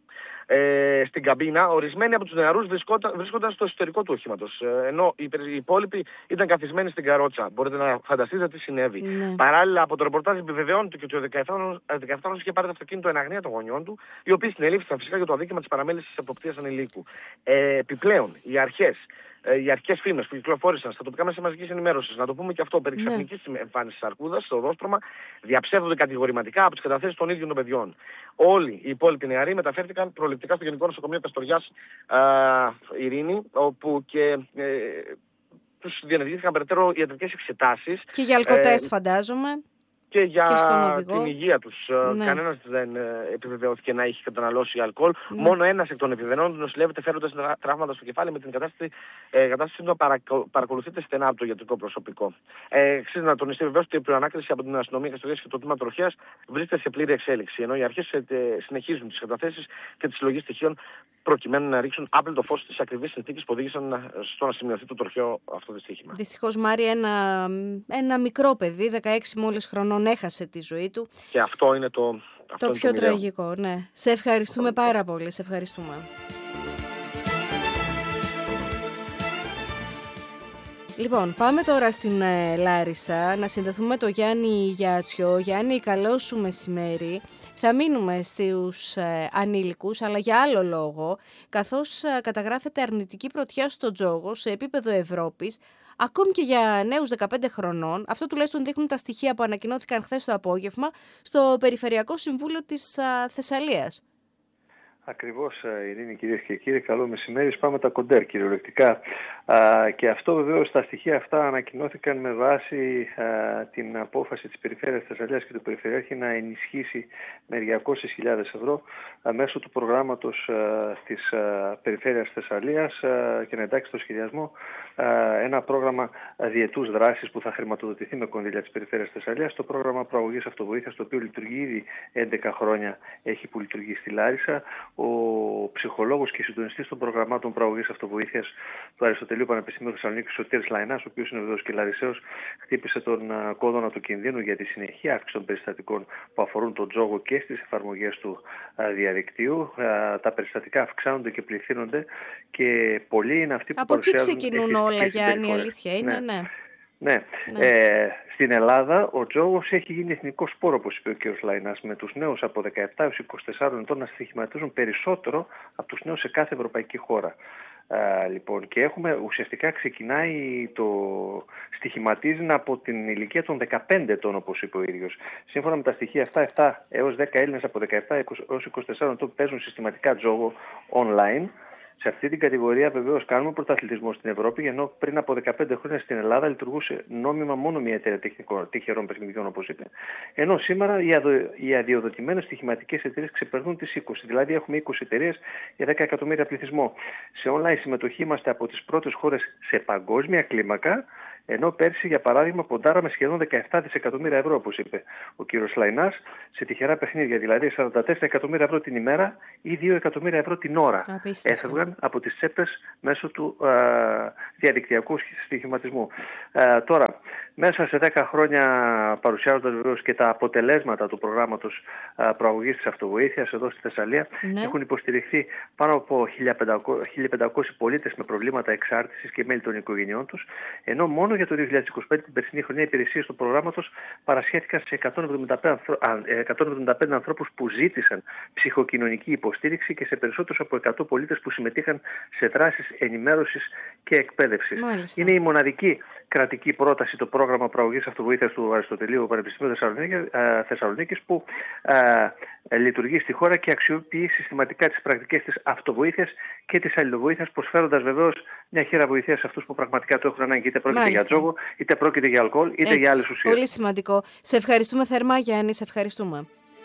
Speaker 12: Ε, στην καμπίνα, ορισμένοι από τους νεαρούς βρισκόταν, βρίσκονταν στο εσωτερικό του όχηματος, ε, ενώ οι, οι υπόλοιποι ήταν καθισμένοι στην καρότσα. Μπορείτε να φανταστείτε τι συνέβη. Ναι. Παράλληλα, από το ρεπορτάζ επιβεβαιώνεται και ότι ο δεκαεπτάχρονος είχε πάρει το αυτοκίνητο εν αγνία των γονιών του, οι οποίοι συνελήφθησαν φυσικά για το αδίκημα της παραμέλησης της εποπτείας ανηλίκου. Ε, επιπλέον, οι αρχές, οι αρχικές φήμες που κυκλοφόρησαν στα τοπικά μέσα μαζικής ενημέρωσης, να το πούμε και αυτό, περί ξαφνικής ναι. εμφάνισης αρκούδας στο οδόστρωμα, διαψεύδονται κατηγορηματικά από τις καταθέσεις των ίδιων των παιδιών. Όλοι οι υπόλοιποι νεαροί μεταφέρθηκαν προληπτικά στο Γενικό Νοσοκομείο Καστοριάς, Ειρήνη, όπου και ε, τους διενεργήθηκαν περαιτέρω ιατρικές εξετάσεις.
Speaker 1: Και για αλκοτέστ, ε, φαντάζομαι.
Speaker 12: Και για και την υγεία τους. Ναι. Κανένας δεν επιβεβαιώθηκε να έχει καταναλώσει αλκοόλ. Ναι. Μόνο ένας εκ των επιβεβαιώνων νοσηλεύεται φέροντας τραύματα στο κεφάλι, με την κατάσταση, ε, κατάσταση να παρακο, παρακολουθείται στενά από το ιατρικό προσωπικό. Ε, Ξέρετε να τονιστεί βεβαίως ότι η προανάκριση από την αστυνομία Καστοριάς και το τμήμα τροχέας βρίσκεται σε πλήρη εξέλιξη. Ενώ οι αρχές ε, συνεχίζουν τις καταθέσεις και τη συλλογή στοιχείων προκειμένου να ρίξουν άπλετο φως στις ακριβείς συνθήκες που οδήγησαν στο να σημειωθεί το τροχαίο αυτό δυστύχημα.
Speaker 1: Δυστυχώς, Μάρη, ένα, ένα μικρό παιδί, δεκαέξι μόλις χρονών, έχασε τη ζωή του.
Speaker 12: Και αυτό είναι το, αυτό
Speaker 1: το
Speaker 12: είναι
Speaker 1: πιο
Speaker 12: το
Speaker 1: τραγικό, ναι. Σε ευχαριστούμε αυτό πάρα πολύ. Σε ευχαριστούμε. Λοιπόν, πάμε τώρα στην ε, Λάρισα να συνδεθούμε με τον Γιάννη Γιάτσιο. Γιάννη, καλό σου μεσημέρι. Θα μείνουμε στους ε, ανήλικους, αλλά για άλλο λόγο, καθώς ε, καταγράφεται αρνητική πρωτιά στο τζόγο σε επίπεδο Ευρώπης, ακόμη και για νέους δεκαπέντε χρονών. Αυτό τουλάχιστον δείχνουν τα στοιχεία που ανακοινώθηκαν χθες το απόγευμα στο Περιφερειακό Συμβούλιο της α, Θεσσαλίας.
Speaker 13: Ακριβώς, Ειρήνη, κυρίες και κύριοι, καλό μεσημέρι. Πάμε τα κοντέρ κυριολεκτικά. Α, και αυτό βεβαίως, τα στοιχεία αυτά ανακοινώθηκαν με βάση α, την απόφαση της Περιφέρειας Θεσσαλίας και του Περιφερειάρχη να ενισχύσει με διακόσιες χιλιάδες ευρώ α, μέσω του προγράμματος α, της α, Περιφέρειας Θεσσαλίας α, και να εντάξει στο σχεδιασμό α, ένα πρόγραμμα διετούς δράσης που θα χρηματοδοτηθεί με κονδύλια της Περιφέρειας Θεσσαλίας. Το πρόγραμμα προαγωγής αυτοβοήθειας, το οποίο λειτουργεί ήδη έντεκα χρόνια, έχει που λειτουργεί στη Λάρισα. Ο ψυχολόγος και συντονιστής των προγραμμάτων προαγωγής αυτοβοήθειας του Αριστοτελείου Πανεπιστημίου Θεσσαλονίκης, Σωτήρης Λαϊνάς, ο οποίος είναι βεβαίως και Λαρισαίος, χτύπησε τον κόδωνα του κινδύνου για τη συνεχή αύξηση των περιστατικών που αφορούν τον τζόγο και στις εφαρμογές του διαδικτύου. Τα περιστατικά αυξάνονται και πληθύνονται και πολλοί είναι αυτοί που
Speaker 1: από
Speaker 13: παρουσιάζουν...
Speaker 1: Από εκεί ξεκινούν όλα, Γιάννη, η αλήθεια είναι, ναι. ναι.
Speaker 13: Ναι. ναι. Ε, στην Ελλάδα ο τζόγος έχει γίνει εθνικό σπόρο, όπως είπε ο κ. Λαϊνάς, με τους νέους από δεκαεπτά έως είκοσι τέσσερα ετών να στοιχηματίζουν περισσότερο από τους νέους σε κάθε ευρωπαϊκή χώρα. Α, λοιπόν, και έχουμε, ουσιαστικά ξεκινάει το στοιχηματίζει από την ηλικία των δεκαπέντε ετών, όπως είπε ο ίδιος. Σύμφωνα με τα στοιχεία αυτά, επτά έως δέκα Έλληνες από δεκαεπτά έως είκοσι τέσσερα ετών παίζουν συστηματικά τζόγο online. Σε αυτή την κατηγορία βεβαίως κάνουμε πρωταθλητισμό στην Ευρώπη, ενώ πριν από δεκαπέντε χρόνια στην Ελλάδα λειτουργούσε νόμιμα μόνο μια εταιρεία τυχερών παιχνιδιών, όπως είπε. Ενώ σήμερα οι, αδο, οι αδειοδοτημένες στοιχηματικές εταιρείες ξεπερνούν τις είκοσι, δηλαδή έχουμε είκοσι εταιρείες για δέκα εκατομμύρια πληθυσμό. Σε online συμμετοχή είμαστε από τις πρώτες χώρες σε παγκόσμια κλίμακα, ενώ πέρσι, για παράδειγμα, ποντάραμε σχεδόν δεκαεπτά δισεκατομμύρια ευρώ, όπως είπε ο κ. Λαϊνάς, σε τυχερά παιχνίδια, δηλαδή σαράντα τέσσερα εκατομμύρια ευρώ την ημέρα ή δύο εκατομμύρια ευρώ την ώρα. Απίστευτο. Έφευγαν από τις τσέπες μέσω του α, διαδικτυακού στοιχηματισμού. Α, τώρα, μέσα σε δέκα χρόνια, παρουσιάζοντας βεβαίως και τα αποτελέσματα του προγράμματος προαγωγής της αυτοβοήθειας εδώ στη Θεσσαλία, ναι. έχουν υποστηριχθεί πάνω από χίλια πεντακόσιοι πολίτες με προβλήματα εξάρτησης και μέλη των οικογενειών τους, ενώ μόνο για το δύο χιλιάδες είκοσι πέντε, την περσινή χρονιά, οι υπηρεσίες του προγράμματος παρασχέθηκαν σε εκατόν εβδομήντα πέντε ανθρώπους που ζήτησαν ψυχοκοινωνική υποστήριξη και σε περισσότερους από εκατό πολίτες που συμμετείχαν σε δράσεις ενημέρωσης και εκπαίδευσης. Μάλιστα. Είναι η μοναδική κρατική πρόταση το πρόγραμμα προαγωγής αυτοβοήθειας του Αριστοτελείου Πανεπιστημίου Θεσσαλονίκης που α, λειτουργεί στη χώρα και αξιοποιεί συστηματικά τις πρακτικές της αυτοβοήθειας και της αλληλοβοήθειας, προσφέροντας βεβαίως μια χέρα βοηθείας σε αυτούς που πραγματικά το έχουν ανάγκη, είτε πρόκειται Μάλιστα. για τζόγο, είτε πρόκειται για αλκοόλ, είτε Έτσι, για άλλες ουσίες.
Speaker 1: Πολύ σημαντικό. Σε ευχαριστούμε θερμά, Γιάννη, σε ευχαριστούμε.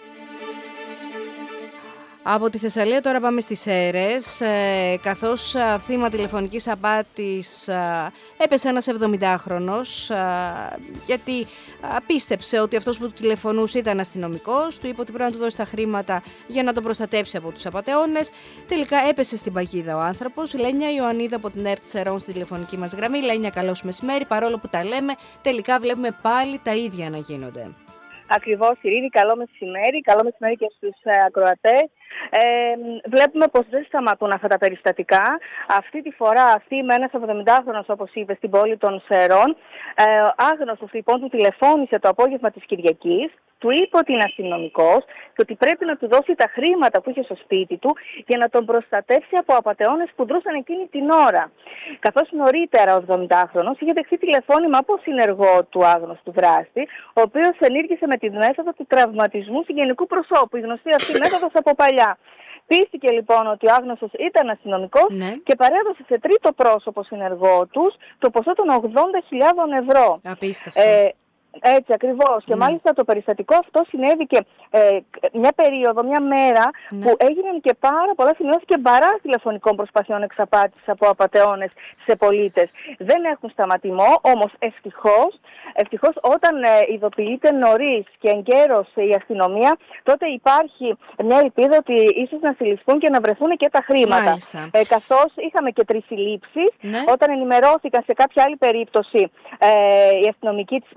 Speaker 1: Από τη Θεσσαλία τώρα πάμε στις Σέρρες, ε, καθώς α, θύμα τηλεφωνικής απάτης α, έπεσε ένας εβδομηντάχρονος α, γιατί α, πίστεψε ότι αυτός που του τηλεφωνούσε ήταν αστυνομικός, του είπε ότι πρέπει να του δώσει τα χρήματα για να τον προστατέψει από τους απατεώνες. Τελικά έπεσε στην παγίδα ο άνθρωπος. Λένια Ιωαννίδου από την ΕΡΤ Σερών στη τηλεφωνική μας γραμμή. Λένια, καλώς μεσημέρι. Παρόλο που τα λέμε, τελικά βλέπουμε πάλι τα ίδια να γίνονται.
Speaker 14: Ακριβώς, Ειρήνη, καλό μεσημέρι. Καλό μεσημέρι και στους ε, ακροατές. Ε, βλέπουμε πως δεν σταματούν αυτά τα περιστατικά. Αυτή τη φορά αυτή με ένας εβδομηντάχρονος, όπως είπε, στην πόλη των Σερών. Ε, άγνωστος λοιπόν του τηλεφώνησε το απόγευμα της Κυριακής. Του είπε ότι είναι αστυνομικός και ότι πρέπει να του δώσει τα χρήματα που είχε στο σπίτι του για να τον προστατεύσει από απατεώνες που δρούσαν εκείνη την ώρα. Καθώς νωρίτερα ο εβδομηντάχρονος είχε δεχθεί τηλεφώνημα από συνεργό του άγνωστου δράστη, ο οποίος ενήργησε με τη μέθοδο του τραυματισμού συγγενικού προσώπου, η γνωστή αυτή μέθοδος από παλιά. Πίστηκε λοιπόν ότι ο άγνωστος ήταν αστυνομικός ναι. και παρέδωσε σε τρίτο πρόσωπο συνεργό τους το ποσό των ογδόντα χιλιάδων ευρώ.
Speaker 1: Απίστευτο.
Speaker 14: Ε, Έτσι ακριβώς. Mm. Και μάλιστα το περιστατικό αυτό συνέβη και ε, μια περίοδο, μια μέρα mm. που έγιναν και πάρα πολλά σημειώθηκε μπαράς τηλεφωνικών προσπαθειών εξαπάτησης από απατεώνες σε πολίτες. Δεν έχουν σταματημό, όμως ευτυχώς, ευτυχώς όταν ε, ειδοποιείται νωρίς και εγκαίρως η αστυνομία, τότε υπάρχει μια ελπίδα ότι ίσως να συλληφθούν και να βρεθούν και τα χρήματα. Ε, καθώς είχαμε και τρεις συλλήψεις, mm. όταν ενημερώθηκαν σε κάποια άλλη περίπτωση ε, οι αστυνομικοί της υποδιεύθυνσης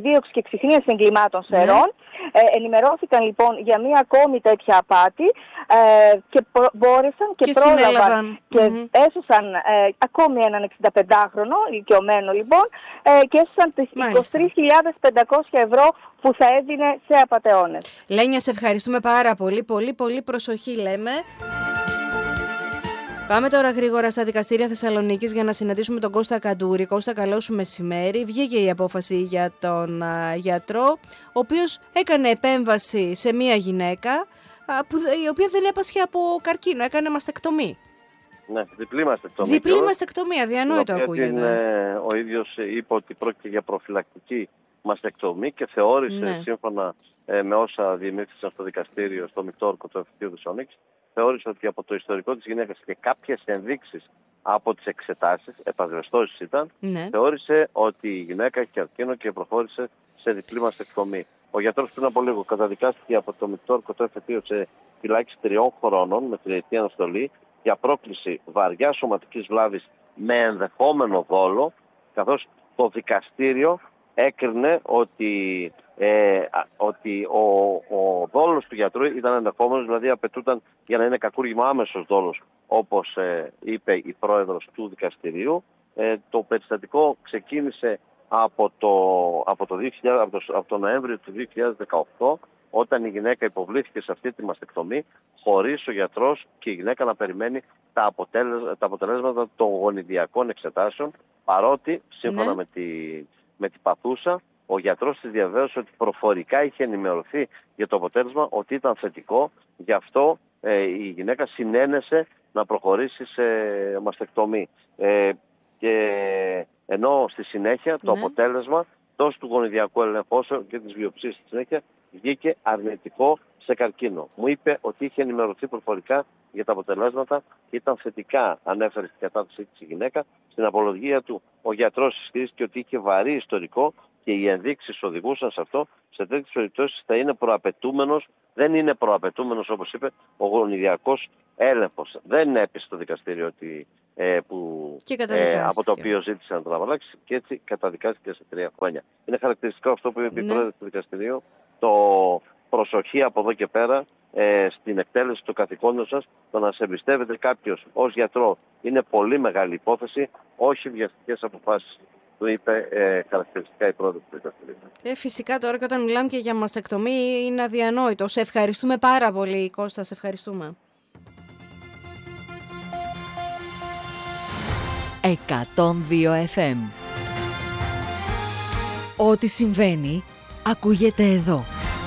Speaker 14: επιδίωξη και εξιχνίαση εγκλημάτων σερών. Ναι. Ε, ενημερώθηκαν λοιπόν για μία ακόμη τέτοια απάτη ε, και προ, μπόρεσαν και, και πρόλαβαν και mm-hmm. έσωσαν ε, ακόμη έναν εξηνταπεντάχρονο ηλικιωμένο λοιπόν ε, και έσωσαν τις είκοσι τρεις χιλιάδες πεντακόσια ευρώ που θα έδινε σε απατεώνες.
Speaker 1: Λένια, σε ευχαριστούμε πάρα πολύ. Πολύ πολύ προσοχή λέμε. Πάμε τώρα γρήγορα στα δικαστήρια Θεσσαλονίκης για να συναντήσουμε τον Κώστα Καντούρη. Κώστα, καλό σου μεσημέρι. Βγήκε η απόφαση για τον α, γιατρό, ο οποίος έκανε επέμβαση σε μία γυναίκα, α, που, η οποία δεν έπασχε από καρκίνο, έκανε μαστεκτομή.
Speaker 15: Ναι, διπλή μαστεκτομή.
Speaker 1: Διπλή μαστεκτομή, αδιανόητο ακούγεται.
Speaker 15: Την, ε, ο ίδιος είπε ότι πρόκειται για προφυλακτική μαστεκτομή και θεώρησε, ναι. σύμφωνα ε, με όσα διεμήφθησαν στο δικαστήριο, στο μεικτό όρκο του Εφετείου Θεσσαλονίκης, θεώρησε ότι από το ιστορικό της γυναίκας και κάποιες ενδείξεις από τις εξετάσεις, επαγνωστώσεις ήταν, ναι. θεώρησε ότι η γυναίκα έχει καρκίνο και προχώρησε σε διπλή μαστεκτομή. Ο γιατρός πριν από λίγο καταδικάστηκε από το μεικτό όρκο του Εφετείου σε φυλάκιση τριών χρόνων με τριετή αναστολή για πρόκληση βαριά σωματικής βλάβης με ενδεχόμενο δόλο, καθώς το δικαστήριο έκρινε ότι, ε, ότι ο, ο δόλος του γιατρού ήταν ενδεχόμενος, δηλαδή απαιτούταν για να είναι κακούργημα άμεσος δόλος, όπως ε, είπε η πρόεδρος του δικαστηρίου. Ε, το περιστατικό ξεκίνησε από το, από, το δύο χιλιάδες, από, το, από το Νοέμβριο του δύο χιλιάδες δεκαοκτώ, όταν η γυναίκα υποβλήθηκε σε αυτή τη μαστεκτομή, χωρίς ο γιατρός και η γυναίκα να περιμένει τα, αποτέλεσμα, τα αποτελέσματα των γονιδιακών εξετάσεων, παρότι, σύμφωνα ναι. με, τη, με την παθούσα, ο γιατρός της διαβέβαιωσε ότι προφορικά είχε ενημερωθεί για το αποτέλεσμα ότι ήταν θετικό, γι' αυτό ε, η γυναίκα συνένεσε να προχωρήσει σε μαστεκτομή. Ε, και ενώ στη συνέχεια το ναι. αποτέλεσμα τόσο του γονιδιακού ελέγχου όσο και της βιοψίας στη συνέχεια βγήκε αρνητικό σε καρκίνο. Μου είπε ότι είχε ενημερωθεί προφορικά για τα αποτελέσματα και ήταν θετικά, ανέφερε στην κατάθεσή της η γυναίκα. Στην απολογία του ο γιατρός ισχυρίστηκε ότι είχε βαρύ ιστορικό και οι ενδείξεις οδηγούσαν σε αυτό. Σε τέτοιες περιπτώσεις θα είναι προαπαιτούμενος, δεν είναι προαπαιτούμενος όπως είπε ο γονιδιακός έλεγχος. Δεν έπεισε το δικαστήριο ότι, ε, που, ε, από το οποίο ζήτησε να τον απαλλάξει και έτσι καταδικάστηκε σε τρία χρόνια. Είναι χαρακτηριστικό αυτό που είπε η πρόεδρος του δικαστηρίου, το προσοχή από εδώ και πέρα ε, στην εκτέλεση του καθηκόντων σας, το να σε εμπιστεύεται κάποιος ως γιατρό είναι πολύ μεγάλη υπόθεση, όχι βιαστικές αποφάσεις. Του είπε ε, χαρακτηριστικά η πρόεδρος του δικαστηρίου.
Speaker 1: Ε, φυσικά τώρα και όταν μιλάμε και για μαστεκτομή είναι αδιανόητο. Σε ευχαριστούμε πάρα πολύ, Κώστα, σε ευχαριστούμε.
Speaker 16: εκατόν δύο εφ εμ. Ό,τι συμβαίνει ακούγεται εδώ.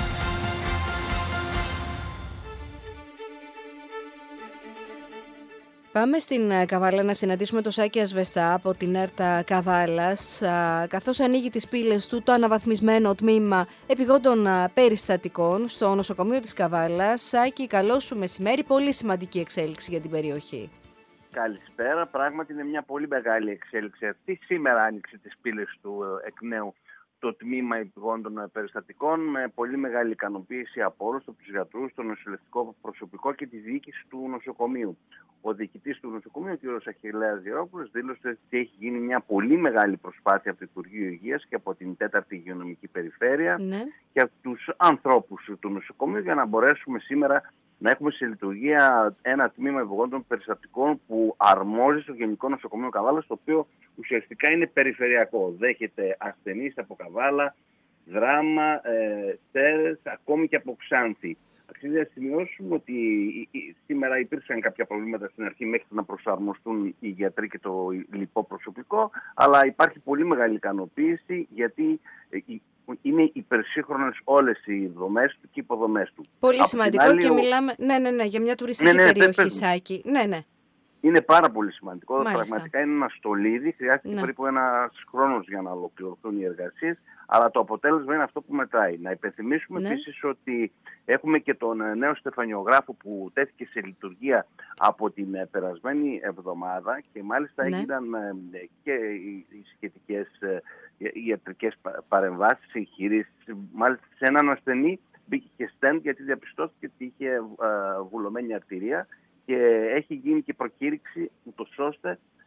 Speaker 1: Πάμε στην Καβάλα να συναντήσουμε τον Σάκη Ασβεστά από την ΕΡΤΑ Καβάλας, καθώς ανοίγει τις πύλες του το αναβαθμισμένο τμήμα επιγόντων περιστατικών στο νοσοκομείο της Καβάλας. Σάκη, καλό σου μεσημέρι, πολύ σημαντική εξέλιξη για την περιοχή.
Speaker 17: Καλησπέρα, πράγματι είναι μια πολύ μεγάλη εξέλιξη αυτή. Σήμερα άνοιξε τις πύλες του εκ νέου το τμήμα επιγόντων περιστατικών με πολύ μεγάλη ικανοποίηση από όλους, από τους γιατρούς, το νοσηλευτικό προσωπικό και τη διοίκηση του νοσοκομείου. Ο διοικητής του νοσοκομείου, ο κ. Αχιλλέας Διερόπουλος, δήλωσε ότι έχει γίνει μια πολύ μεγάλη προσπάθεια από το Υπουργείο Υγείας και από την τέταρτη Υγειονομική Περιφέρεια ναι. και από τους ανθρώπους του νοσοκομείου για να μπορέσουμε σήμερα να έχουμε σε λειτουργία ένα τμήμα επιγόντων περιστατικών που αρμόζει στο Γενικό Νοσοκομείο Καβάλας, το οποίο ουσιαστικά είναι περιφερειακό. Δέχεται ασθενείς από Καβάλα, Δράμα, ε, Σέρες, ακόμη και από Ξάνθη. Αξίζει να σημειώσουμε ότι σήμερα υπήρξαν κάποια προβλήματα στην αρχή μέχρι να προσαρμοστούν οι γιατροί και το λοιπό προσωπικό, αλλά υπάρχει πολύ μεγάλη ικανοποίηση γιατί είναι υπερσύγχρονες όλες οι δομές του και οι υποδομές του.
Speaker 1: Πολύ από σημαντικό άλλη, και ο... μιλάμε ναι, ναι, ναι, για μια τουριστική ναι, ναι, περιοχή, Σάκη. Ναι, ναι.
Speaker 17: Είναι πάρα πολύ σημαντικό. Μάλιστα. Πραγματικά είναι ένα στολίδι. Χρειάστηκε ναι. περίπου ένας χρόνος για να ολοκληρωθούν οι εργασίες. Αλλά το αποτέλεσμα είναι αυτό που μετράει. Να υπενθυμίσουμε ναι. επίσης ότι έχουμε και τον νέο στεφανιογράφο που τέθηκε σε λειτουργία από την περασμένη εβδομάδα και μάλιστα ναι. έγιναν και οι σχετικές ιατρικές παρεμβάσεις, εγχειρήσεις. Μάλιστα σε έναν ασθενή μπήκε και στέντ γιατί διαπιστώθηκε ότι είχε βουλωμένη αρτηρία και έχει γίνει και προκήρυξη ούτως ώστε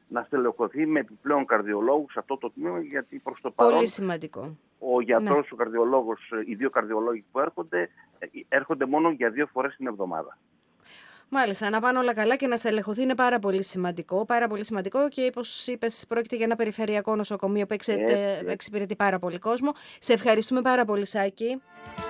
Speaker 17: να στελεχωθεί με επιπλέον καρδιολόγους σε αυτό το τμήμα, γιατί προς το παρόν
Speaker 1: πολύ σημαντικό.
Speaker 17: Ο γιατρός,
Speaker 1: ναι.
Speaker 17: ο καρδιολόγος, οι δύο καρδιολόγοι που έρχονται, έρχονται μόνο για δύο φορές την εβδομάδα.
Speaker 1: Μάλιστα, να πάνε όλα καλά και να στελεχωθεί είναι πάρα πολύ σημαντικό. Πάρα πολύ σημαντικό και όπως είπες, πρόκειται για ένα περιφερειακό νοσοκομείο που εξυπηρετεί πάρα πολύ κόσμο. Σε ευχαριστούμε πάρα πολύ, Σάκη.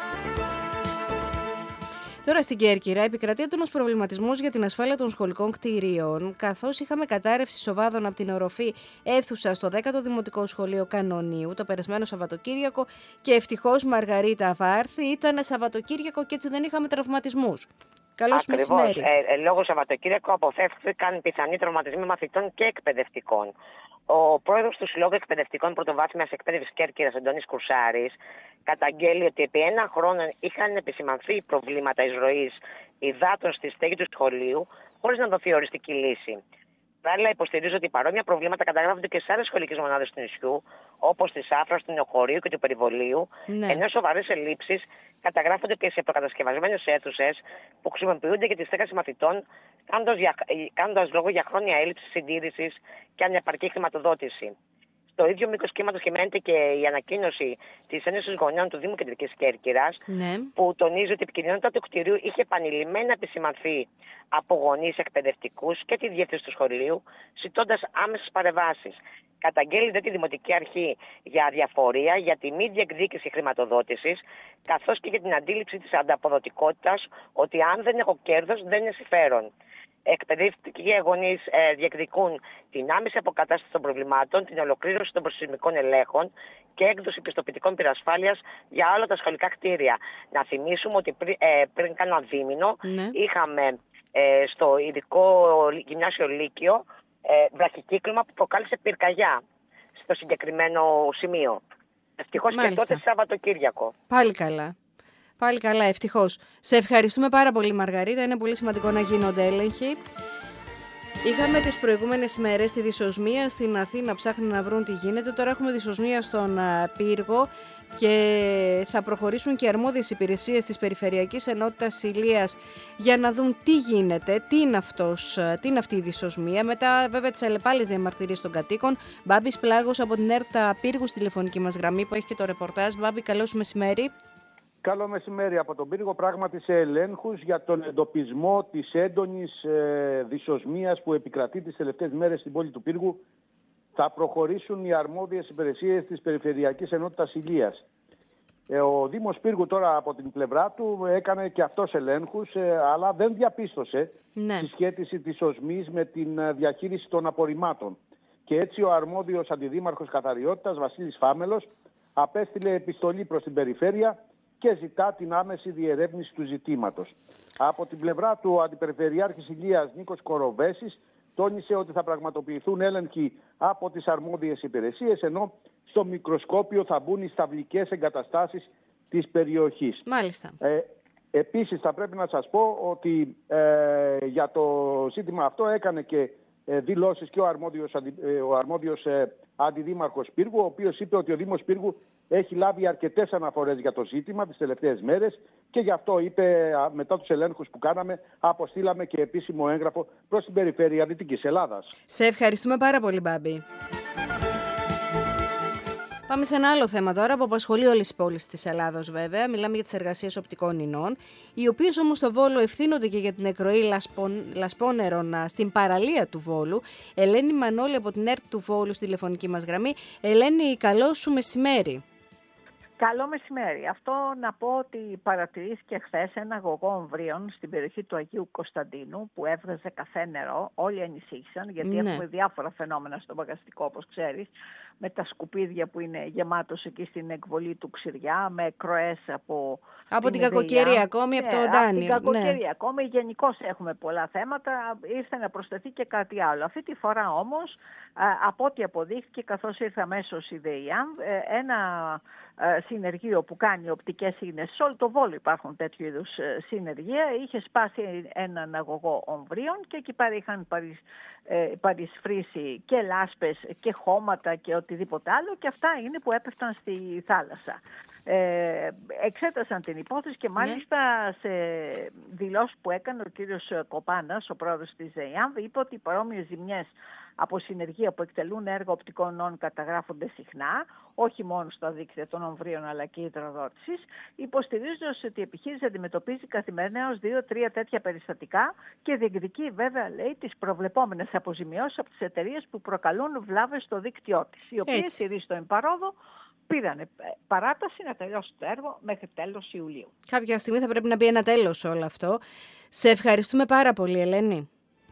Speaker 1: Τώρα στην Κέρκυρα επικρατεί έντονος προβληματισμός για την ασφάλεια των σχολικών κτηρίων, καθώς είχαμε κατάρρευση σοβάδων από την οροφή αίθουσα στο δέκατο Δημοτικό Σχολείο Κανονίου το περασμένο Σαββατοκύριακο και ευτυχώς, Μαργαρίτα Βάρθη, ήταν Σαββατοκύριακο και έτσι δεν είχαμε τραυματισμούς. Καλώς μεσημέρι.
Speaker 18: Ε, ε, λόγω Σαββατοκύριακο αποφεύθηκαν πιθανοί τραυματισμοί μαθητών και εκπαιδευτικών. Ο πρόεδρος του Συλλόγου Εκπαιδευτικών Πρωτοβάθμιας Εκπαίδευσης Κέρκυρας, Αντώνης Κουρσάρης, καταγγέλει ότι επί ένα χρόνο είχαν επισημανθεί προβλήματα εισρωής υδάτων στη στέγη του σχολείου, χωρίς να δοθεί οριστική λύση. Παράλληλα, υποστηρίζω ότι παρόμοια προβλήματα καταγράφονται και σε άλλες σχολικές μονάδες του νησιού, όπως τη Σάφρας, του Νεοχωρίου και του Περιβολίου, ναι. ενώ σοβαρές ελλείψεις καταγράφονται και σε προκατασκευασμένες αίθουσες που χρησιμοποιούνται για τη στέγαση μαθητών, κάνοντας λόγο για χρόνια έλλειψη συντήρησης και ανεπαρκή χρηματοδότηση. Στο ίδιο μήκος κύματος κυμαίνεται και η ανακοίνωση της Ένωσης Γονέων του Δήμου Κεντρικής Κέρκυρας, ναι. που τονίζει ότι η επικινδυνότητα του κτηρίου είχε επανειλημμένα επισημανθεί από γονείς, εκπαιδευτικούς και τη διεύθυνση του σχολείου, ζητώντας άμεσες παρεμβάσεις. Καταγγέλει δε τη Δημοτική Αρχή για αδιαφορία, για τη μη διεκδίκηση χρηματοδότησης, καθώς και για την αντίληψη της ανταποδοτικότητας ότι αν δεν έχω κέρδος δεν είναι συμφέρον. Εκπαιδευτικοί γονείς ε, διεκδικούν την άμεση αποκατάσταση των προβλημάτων, την ολοκλήρωση των προσυσμικών ελέγχων και έκδοση πιστοποιητικών πυρασφάλειας για όλα τα σχολικά κτίρια. Να θυμίσουμε ότι πρι, ε, πριν κάνα δίμηνο ναι. είχαμε ε, στο ειδικό γυμνάσιο Λύκειο ε, βραχικύκλωμα που προκάλεσε πυρκαγιά στο συγκεκριμένο σημείο. Ευτυχώς και τότε Σαββατοκύριακο.
Speaker 1: Πάλι καλά. Πάλι καλά, ευτυχώς. Σε ευχαριστούμε πάρα πολύ, Μαργαρίτα. Είναι πολύ σημαντικό να γίνονται έλεγχοι. Είχαμε τις προηγούμενες ημέρες τη δυσοσμία στην Αθήνα, ψάχνουν να βρουν τι γίνεται. Τώρα έχουμε δυσοσμία στον Πύργο και θα προχωρήσουν και οι αρμόδιες υπηρεσίες της Περιφερειακής Ενότητας Ηλίας για να δουν τι γίνεται, τι είναι, αυτός, τι είναι αυτή η δυσοσμία. Μετά, βέβαια, τις αλλεπάλληλες διαμαρτυρίες των κατοίκων. Μπάμπης Πλάγος από την ΕΡΤΑ Πύργου στη τηλεφωνική μας γραμμή που έχει και το ρεπορτάζ. Μπάμπη, καλώς μεσημέρι.
Speaker 19: Καλό μεσημέρι από τον Πύργο. Πράγματι σε ελέγχους για τον εντοπισμό της έντονης ε, δυσοσμίας που επικρατεί τις τελευταίες μέρες στην πόλη του Πύργου θα προχωρήσουν οι αρμόδιες υπηρεσίες της Περιφερειακής Ενότητας Ηλίας. Ε, ο Δήμος Πύργου τώρα από την πλευρά του έκανε και αυτός ελέγχους, ε, αλλά δεν διαπίστωσε ναι. συσχέτιση της οσμής με την διαχείριση των απορριμμάτων. Και έτσι ο αρμόδιος αντιδήμαρχος καθαριότητας Βασίλης Φάμελος απέστειλε επιστολή προς την περιφέρεια και ζητά την άμεση διερεύνηση του ζητήματος. Από την πλευρά του, ο Αντιπεριφερειάρχης Ηλίας Νίκος Κοροβέσης τόνισε ότι θα πραγματοποιηθούν έλεγχοι από τις αρμόδιες υπηρεσίες, ενώ στο μικροσκόπιο θα μπουν οι σταυλικές εγκαταστάσεις της περιοχής.
Speaker 1: Μάλιστα.
Speaker 19: Ε, επίσης θα πρέπει να σας πω ότι ε, για το ζήτημα αυτό έκανε και ε, δηλώσεις και ο αρμόδιος, ε, ο αρμόδιος ε, αντιδήμαρχος Πύργου, ο οποίος είπε ότι ο Δήμος Πύργου έχει λάβει αρκετές αναφορές για το ζήτημα τις τελευταίες μέρες και γι' αυτό είπε μετά τους ελέγχους που κάναμε αποστήλαμε και επίσημο έγγραφο προς την περιφέρεια Δυτικής Ελλάδας.
Speaker 1: Σε ευχαριστούμε πάρα πολύ, Μπάμπη. Πάμε σε ένα άλλο θέμα τώρα που απασχολεί όλες τις πόλεις της Ελλάδος, βέβαια. Μιλάμε για τις εργασίες οπτικών ινών, οι οποίες όμως στο Βόλο ευθύνονται και για την εκροή λασπον... λασπόνερων στην παραλία του Βόλου. Ελένη Μανώλη από την ΕΡΤ του Βόλου στη τηλεφωνική μας γραμμή. Ελένη, καλό σου μεσημέρι.
Speaker 20: Καλό μεσημέρι. Αυτό να πω ότι παρατηρήθηκε χθες ένα αγωγό ομβρίων στην περιοχή του Αγίου Κωνσταντίνου που έβγαζε καφέ νερό. Όλοι ανησύχησαν γιατί ναι. έχουμε διάφορα φαινόμενα στο μπαγαστικό, όπως ξέρεις, με τα σκουπίδια που είναι γεμάτος εκεί στην εκβολή του Ξηριά, με κροές από,
Speaker 1: από την, την κακοκαιρία ακόμη, ναι, από το Ντάνιελ.
Speaker 20: Από την κακοκαιρία ναι. ακόμη. Γενικώς έχουμε πολλά θέματα. Ήρθε να προσθεθεί και κάτι άλλο. Αυτή τη φορά όμως, από ό,τι αποδείχθηκε, καθώς ήρθε αμέσως η ΔΕΙΑΜ, ένα συνεργείο που κάνει οπτικές ίνες, σε όλο το Βόλο υπάρχουν τέτοιου είδους συνεργεία, είχε σπάσει έναν αγωγό ομβρίων και εκεί πέρα είχαν παρισ, ε, παρισφρήσει και λάσπες και χώματα και οτιδήποτε άλλο και αυτά είναι που έπεφταν στη θάλασσα. Ε, εξέτασαν την υπόθεση και μάλιστα ναι. σε δηλώσεις που έκανε ο κύριος Κοπάνας, ο πρόεδρος της ΔΕΙΑΜ, είπε ότι οι παρόμοιες ζημιές από συνεργεία που εκτελούν έργα οπτικών ινών καταγράφονται συχνά, όχι μόνο στα δίκτυα των ομβρίων αλλά και υδροδότησης, υποστηρίζοντας ότι η επιχείρηση αντιμετωπίζει καθημερινά ως δύο-τρία τέτοια περιστατικά και διεκδικεί βέβαια, λέει, τις προβλεπόμενες αποζημιώσεις από τις εταιρείες που προκαλούν βλάβες στο δίκτυό της, οι οποίες στηρίζει το εμπαρόδο πήραν παράταση να τελειώσει το έργο μέχρι τέλος Ιουλίου.
Speaker 1: Κάποια στιγμή θα πρέπει να μπει ένα τέλος όλο αυτό. Σε ευχαριστούμε πάρα πολύ, Ελένη.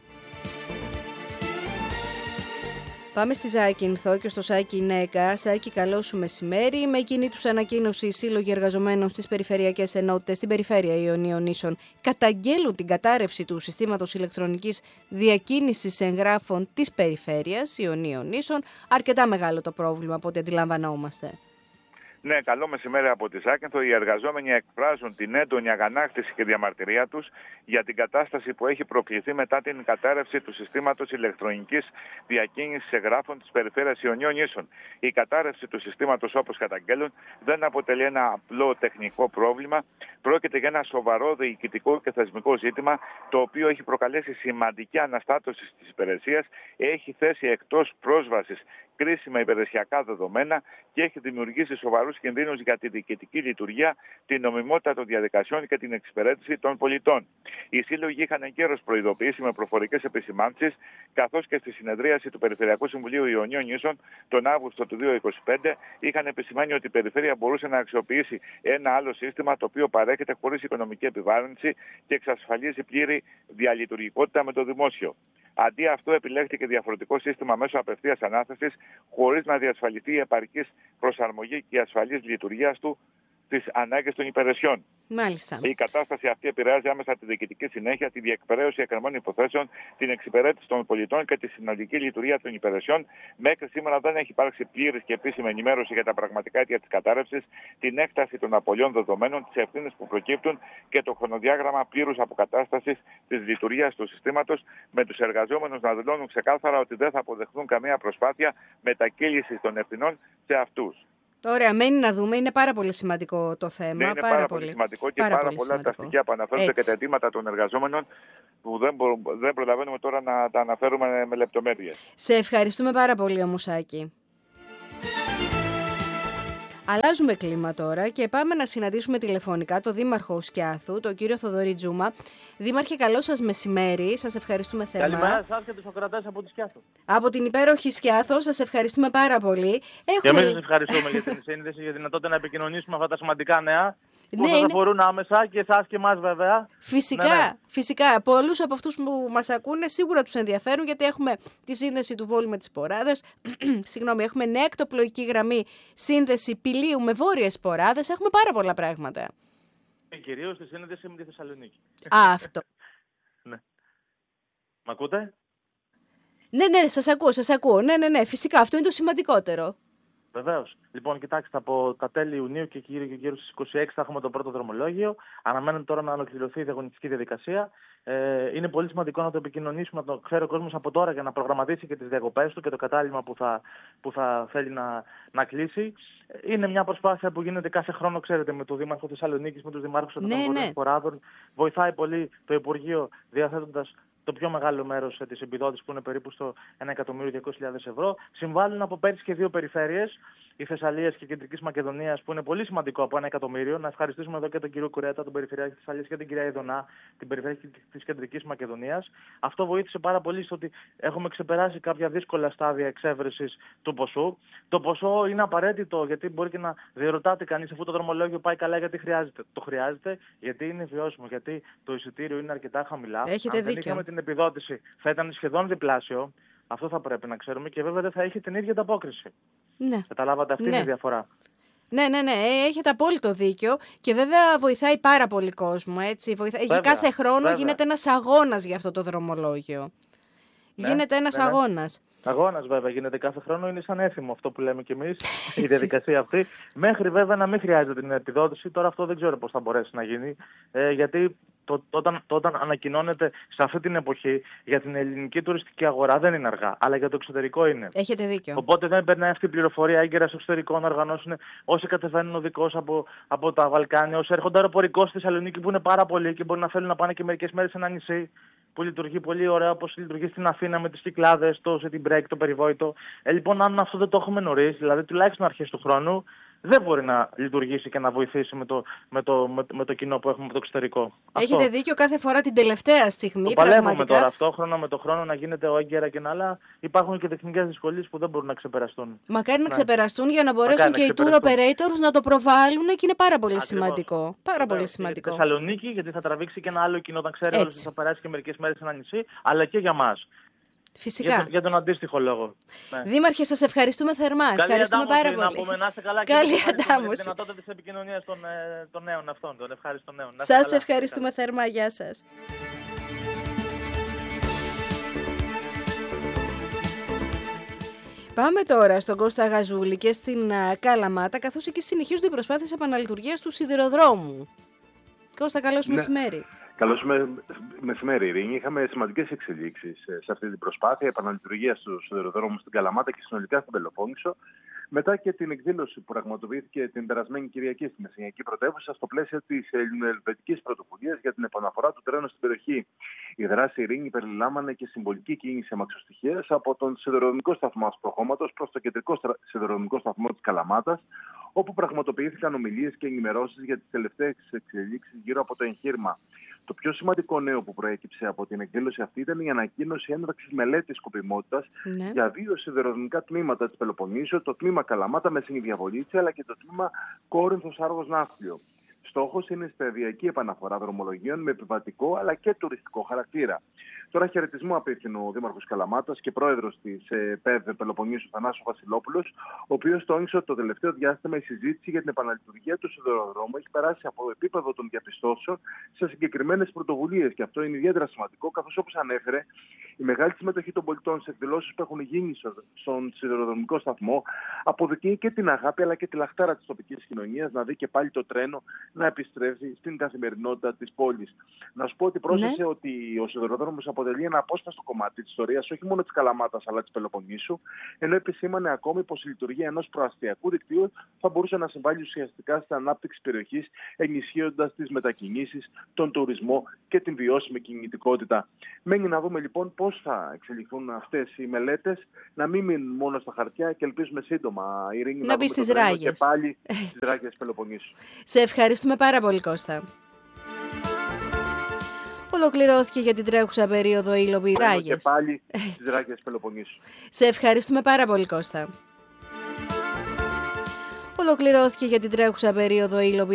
Speaker 1: Πάμε στη Ζάκη Νθό και στο Σάκη Νέκα. Σάκη, καλό σου μεσημέρι. Με εκείνη τους ανακοίνωση, οι σύλλογοι εργαζομένων στις περιφερειακές ενότητες στην περιφέρεια Ιωνίων Νήσων καταγγέλουν την κατάρρευση του συστήματος ηλεκτρονικής διακίνησης εγγράφων της περιφέρειας Ιωνίων Νήσων. Αρκετά μεγάλο το πρόβλημα από ό,τι αντιλαμβανόμαστε.
Speaker 21: Ναι, καλό μεσημέρι από τη Ζάκυνθο. Οι εργαζόμενοι εκφράζουν την έντονη αγανάκτηση και διαμαρτυρία τους για την κατάσταση που έχει προκληθεί μετά την κατάρρευση του συστήματος ηλεκτρονικής διακίνησης εγγράφων της περιφέρειας Ιωνίων Νήσων. Η κατάρρευση του συστήματος, όπως καταγγέλουν, δεν αποτελεί ένα απλό τεχνικό πρόβλημα. Πρόκειται για ένα σοβαρό διοικητικό και θεσμικό ζήτημα, το οποίο έχει προκαλέσει σημαντική αναστάτωση της υπηρεσίας, έχει θέσει εκτός πρόσβασης κρίσιμα υπηρεσιακά δεδομένα και έχει δημιουργήσει σοβαρούς κινδύνους για τη διοικητική λειτουργία, την νομιμότητα των διαδικασιών και την εξυπηρέτηση των πολιτών. Οι σύλλογοι είχαν εγκαίρως προειδοποιήσει με προφορικές επισημάνσεις, καθώς και στη συνεδρίαση του Περιφερειακού Συμβουλίου Ιωνίων Νήσων τον Αύγουστο του δύο χιλιάδες είκοσι πέντε, είχαν επισημάνει ότι η περιφέρεια μπορούσε να αξιοποιήσει ένα άλλο σύστημα το οποίο παρέχεται χωρίς οικονομική επιβάρυνση και εξασφαλίζει πλήρη διαλειτουργικότητα με το δημόσιο. Αντί αυτό, επιλέχθηκε διαφορετικό σύστημα μέσω απευθείας ανάθεσης, χωρίς να διασφαλιστεί η επαρκής προσαρμογή και η ασφαλής λειτουργία του στις ανάγκες των υπηρεσιών.
Speaker 1: Μάλιστα.
Speaker 21: Η κατάσταση αυτή επηρεάζει άμεσα τη διοικητική συνέχεια, τη διεκπαιρέωση εκκρεμών υποθέσεων, την εξυπηρέτηση των πολιτών και τη συνολική λειτουργία των υπηρεσιών. Μέχρι σήμερα δεν έχει υπάρξει πλήρης και επίσημη ενημέρωση για τα πραγματικά αίτια της κατάρρευσης, την έκταση των απολειών δεδομένων, τις ευθύνες που προκύπτουν και το χρονοδιάγραμμα πλήρους αποκατάστασης της λειτουργίας του συστήματος, με τους εργαζόμενους να δηλώνουν ξεκάθαρα ότι δεν θα αποδεχθούν καμία προσπάθεια μετακύλησης των ευθυνών σε αυτούς.
Speaker 1: Ωραία, μένει να δούμε. Είναι πάρα πολύ σημαντικό το θέμα.
Speaker 21: Ναι, είναι πάρα, πάρα πολύ σημαντικό και πάρα, πάρα πολλά σημαντικό. Τα στοιχεία που αναφέρονται και τα αιτήματα των εργαζόμενων που δεν, μπο, δεν προλαβαίνουμε τώρα να τα αναφέρουμε με λεπτομέρειες.
Speaker 1: Σε ευχαριστούμε πάρα πολύ, Ομουσάκη. Αλλάζουμε κλίμα τώρα και πάμε να συναντήσουμε τηλεφωνικά τον Δήμαρχο Σκιάθου, τον κύριο Θοδωρή Τζούμα. Δήμαρχε, καλό σας μεσημέρι. Σας ευχαριστούμε θερμά.
Speaker 22: Καλημέρα σας και τους ακροατές από τη Σκιάθο.
Speaker 1: Από την υπέροχη Σκιάθο, σας ευχαριστούμε πάρα πολύ.
Speaker 22: Έχουμε... Και εμείς σας ευχαριστούμε για την σύνδεση, για τη δυνατότητα να επικοινωνήσουμε αυτά τα σημαντικά νέα. Που ναι, σας αφορούν άμεσα και εσάς και εμάς βέβαια.
Speaker 1: Φυσικά,
Speaker 22: ναι, ναι.
Speaker 1: φυσικά. Πολλούς από αυτούς που μας ακούνε σίγουρα τους ενδιαφέρουν, γιατί έχουμε τη σύνδεση του Βόλου με τις Ποράδες. Συγγνώμη, έχουμε νέα εκτοπλοϊκή γραμμή σύνδεση Πηλίου με βόρειες Ποράδες. Έχουμε πάρα πολλά πράγματα.
Speaker 22: Κυρίως τη σύνδεση με τη Θεσσαλονίκη.
Speaker 1: Α, αυτό.
Speaker 22: Ναι. Μ' ακούτε?
Speaker 1: Ναι, ναι, σας ακούω, σας ακούω. Ναι, ναι, ναι, φυσικά. Αυτό είναι το σημαντικότερο.
Speaker 22: Βεβαίως. Λοιπόν, κοιτάξτε, από τα τέλη Ιουνίου και γύρω και γύρω στις είκοσι έξι θα έχουμε το πρώτο δρομολόγιο. Αναμένεται τώρα να ολοκληρωθεί η διαγωνιστική διαδικασία. Ε, είναι πολύ σημαντικό να το επικοινωνήσουμε, να το ξέρει ο κόσμος από τώρα για να προγραμματίσει και τις διακοπές του και το κατάλημα που θα, που θα θέλει να, να κλείσει. Είναι μια προσπάθεια που γίνεται κάθε χρόνο, ξέρετε, με τον Δήμαρχο Θεσσαλονίκης, με τους Δημάρχους των ναι, Ποράδων. Ναι. Βοηθάει πολύ το Υπουργείο διαθέτοντας το πιο μεγάλο μέρος της επιδότησης, που είναι περίπου στο ένα εκατομμύριο διακόσιες χιλιάδες ευρώ. Συμβάλλουν από πέρυσι και δύο περιφέρειες, η Θεσσαλίας και η Κεντρικής Μακεδονίας, που είναι πολύ σημαντικό, από ένα εκατομμύριο. Να ευχαριστήσουμε εδώ και τον κύριο Κουρέτα, τον Περιφερειάρχη της Θεσσαλίας, και την κυρία Ιδονά, την Περιφερειάρχη της Κεντρικής Μακεδονίας. Αυτό βοήθησε πάρα πολύ στο ότι έχουμε ξεπεράσει κάποια δύσκολα στάδια εξέβρεσης του ποσού. Το ποσό είναι απαραίτητο, γιατί μπορεί και να διερωτάται κανείς, αφού το δρομολόγιο πάει καλά, γιατί χρειάζεται. Το χρειάζεται γιατί είναι βιώσιμο, γιατί το εισιτήριο είναι αρκετά χαμηλά.
Speaker 1: Έχετε
Speaker 22: Αν δεν
Speaker 1: δίκιο.
Speaker 22: είχαμε την επιδότηση, θα ήταν σχεδόν διπλάσιο. Αυτό θα πρέπει να ξέρουμε, και βέβαια δεν θα έχει την ίδια ανταπόκριση.
Speaker 1: Ναι.
Speaker 22: Καταλάβατε, αυτή
Speaker 1: ναι.
Speaker 22: είναι η διαφορά.
Speaker 1: Ναι, ναι, ναι, έχετε απόλυτο δίκιο και βέβαια βοηθάει πάρα πολύ κόσμο, έτσι. Βοηθά...
Speaker 22: Βέβαια,
Speaker 1: κάθε χρόνο
Speaker 22: βέβαια.
Speaker 1: γίνεται ένας αγώνας για αυτό το δρομολόγιο.
Speaker 22: Ναι,
Speaker 1: γίνεται ένας
Speaker 22: ναι, ναι.
Speaker 1: αγώνας.
Speaker 22: Αγώνας βέβαια γίνεται κάθε χρόνο, είναι σαν έθιμο αυτό που λέμε κι εμείς, η διαδικασία αυτή. Μέχρι βέβαια να μην χρειάζεται την επιδότηση, τώρα αυτό δεν ξέρω πώς θα μπορέσει να γίνει, ε, γιατί το, το, όταν, το, όταν ανακοινώνεται σε αυτή την εποχή για την ελληνική τουριστική αγορά δεν είναι αργά, αλλά για το εξωτερικό είναι.
Speaker 1: Έχετε δίκιο.
Speaker 22: Οπότε δεν περνάει αυτή η πληροφορία έγκαιρα στο εξωτερικό να οργανώσουν όσοι κατεβαίνουν οδικώς από, από τα Βαλκάνια, όσοι έρχονται αεροπορικώς στη Θεσσαλονίκη, που είναι πάρα πολλοί και μπορεί να θέλουν να πάνε και μερικές μέρες σε ένα νησί που λειτουργεί πολύ ωραία, όπως λειτουργεί στην Αθήνα με τις Κυκλάδες, το City break, το περιβόητο. Ε, λοιπόν, αν αυτό δεν το έχουμε νωρίς, δηλαδή τουλάχιστον αρχές του χρόνου, δεν μπορεί να λειτουργήσει και να βοηθήσει με το, με το, με το, με το κοινό που έχουμε από το εξωτερικό.
Speaker 1: Έχετε αυτό. Δίκιο, κάθε φορά την τελευταία στιγμή.
Speaker 22: Το παλεύουμε τώρα αυτό, χρόνο με το χρόνο, να γίνεται ο έγκαιρα και να άλλα. Υπάρχουν και τεχνικές δυσκολίες που δεν μπορούν να ξεπεραστούν.
Speaker 1: Μακάρι να ναι. ξεπεραστούν για να μπορέσουν Μακάρι και οι tour operators να το προβάλλουν και είναι πάρα πολύ Ακριβώς. σημαντικό. Πάρα πολύ σημαντικό.
Speaker 22: Για τη Θεσσαλονίκη, γιατί θα τραβήξει και ένα άλλο κοινό όταν ξέρει ότι θα περάσει και μερικές μέρες σε ένα νησί, αλλά και για μας.
Speaker 1: Φυσικά.
Speaker 22: Για, το, για τον αντίστοιχο λόγο.
Speaker 1: Ναι. Δήμαρχε, σας ευχαριστούμε θερμά.
Speaker 22: Καλή
Speaker 1: ευχαριστούμε πάρα πολύ.
Speaker 22: Να πούμε, να είστε καλά.
Speaker 1: Καλή
Speaker 22: και
Speaker 1: αντάμωση.
Speaker 22: Τη δυνατότητα της επικοινωνίας των, των νέων αυτών, των ευχάριστων νέων.
Speaker 1: Σας
Speaker 22: καλά.
Speaker 1: ευχαριστούμε καλά. θερμά. Γεια σας. Πάμε τώρα στον Κώστα Γαζούλη και στην Καλαμάτα, καθώς εκεί συνεχίζονται οι προσπάθειες επαναλειτουργίας του σιδηροδρόμου. Κώστα, καλώς ναι. μεσημέρι.
Speaker 2: Καλώς με, μεσημέρι, Ειρήνη. Είχαμε σημαντικές εξελίξεις σε αυτή την προσπάθεια επαναλειτουργίας του σιδηροδρόμου στην Καλαμάτα και συνολικά στην Πελοπόννησο, μετά και την εκδήλωση που πραγματοποιήθηκε την περασμένη Κυριακή στη Μεσσηνιακή Πρωτεύουσα στο πλαίσιο της ελληνοελβετικής πρωτοβουλίας για την επαναφορά του τρένου στην περιοχή. Η δράση, Ειρήνη, περιλάμβανε και συμβολική κίνηση αμαξοστοιχείας από τον σιδηροδρομικό σταθμό Ασπροχώματος προς το κεντρικό σιδηροδρομικό σταθμό της Καλαμάτας, όπου πραγματοποιήθηκαν ομιλίες και ενημερώσεις για τις τελευταίες εξελίξεις γύρω από το εγχείρημα. Το πιο σημαντικό νέο που προέκυψε από την εκδήλωση αυτή ήταν η ανακοίνωση έναρξης μελέτης σκοπιμότητας ναι. για δύο σιδηροδρομικά τμήματα της Πελοποννήσου, το τμήμα Καλαμάτα με Συνηδιαβολίτση αλλά και το τμήμα Κόρινθος Άργος Ναύπλιο. Στόχος είναι η σταδιακή επαναφορά δρομολογίων με επιβατικό αλλά και τουριστικό χαρακτήρα. Τώρα χαιρετισμό απίθυνο ο Δήμαρχος Καλαμάτας και πρόεδρος της ΠΕΔ Πελοποννήσου Θανάσου Βασιλόπουλος, ο οποίος τόνισε ότι το τελευταίο διάστημα η συζήτηση για την επαναλειτουργία του σιδηροδρόμου έχει περάσει από το επίπεδο των διαπιστώσεων σε συγκεκριμένες πρωτοβουλίες. Και αυτό είναι ιδιαίτερα σημαντικό, καθώς όπως ανέφερε, η μεγάλη συμμετοχή των πολιτών σε εκδηλώσεις που έχουν γίνει στον σιδηροδρομικό σταθμό αποδεικνύει και την αγάπη αλλά και τη λαχτάρα της τοπικής κοινωνίας να δει και πάλι το τρένο να επιστρέφει στην καθημερινότητα της πόλης. Να σου πω ότι πρόσθεσε ναι. ότι ο σιδηροδρόμος αποτελεί ένα απόσπαστο κομμάτι της ιστορίας όχι μόνο της Καλαμάτας αλλά της Πελοποννήσου, ενώ επισήμανε ακόμη πως η λειτουργία ενός προαστιακού δικτύου θα μπορούσε να συμβάλλει ουσιαστικά στην ανάπτυξη περιοχής, ενισχύοντας τις μετακινήσεις, τον τουρισμό και την βιώσιμη κινητικότητα. Μένει να δούμε λοιπόν πώς θα εξελιχθούν αυτές οι μελέτες, να μην μείνουν μόνο στα χαρτιά και ελπίζουμε σύντομα, Ειρήνη, να,
Speaker 1: να μπει στις ράγες.
Speaker 2: Και πάλι στις ράγες Πελοποννήσου.
Speaker 1: Σε ευχαριστούμε πάρα πολύ, Κώστα. Ολοκληρώθηκε για την τρέχουσα περίοδο η υλοποίηση.
Speaker 2: Και πάλι στις ράγες Πελοποννήσου.
Speaker 1: Σε ευχαριστούμε πάρα πολύ, Κώστα. Ολοκληρώθηκε για την τρέχουσα περίοδο η υλοποίηση.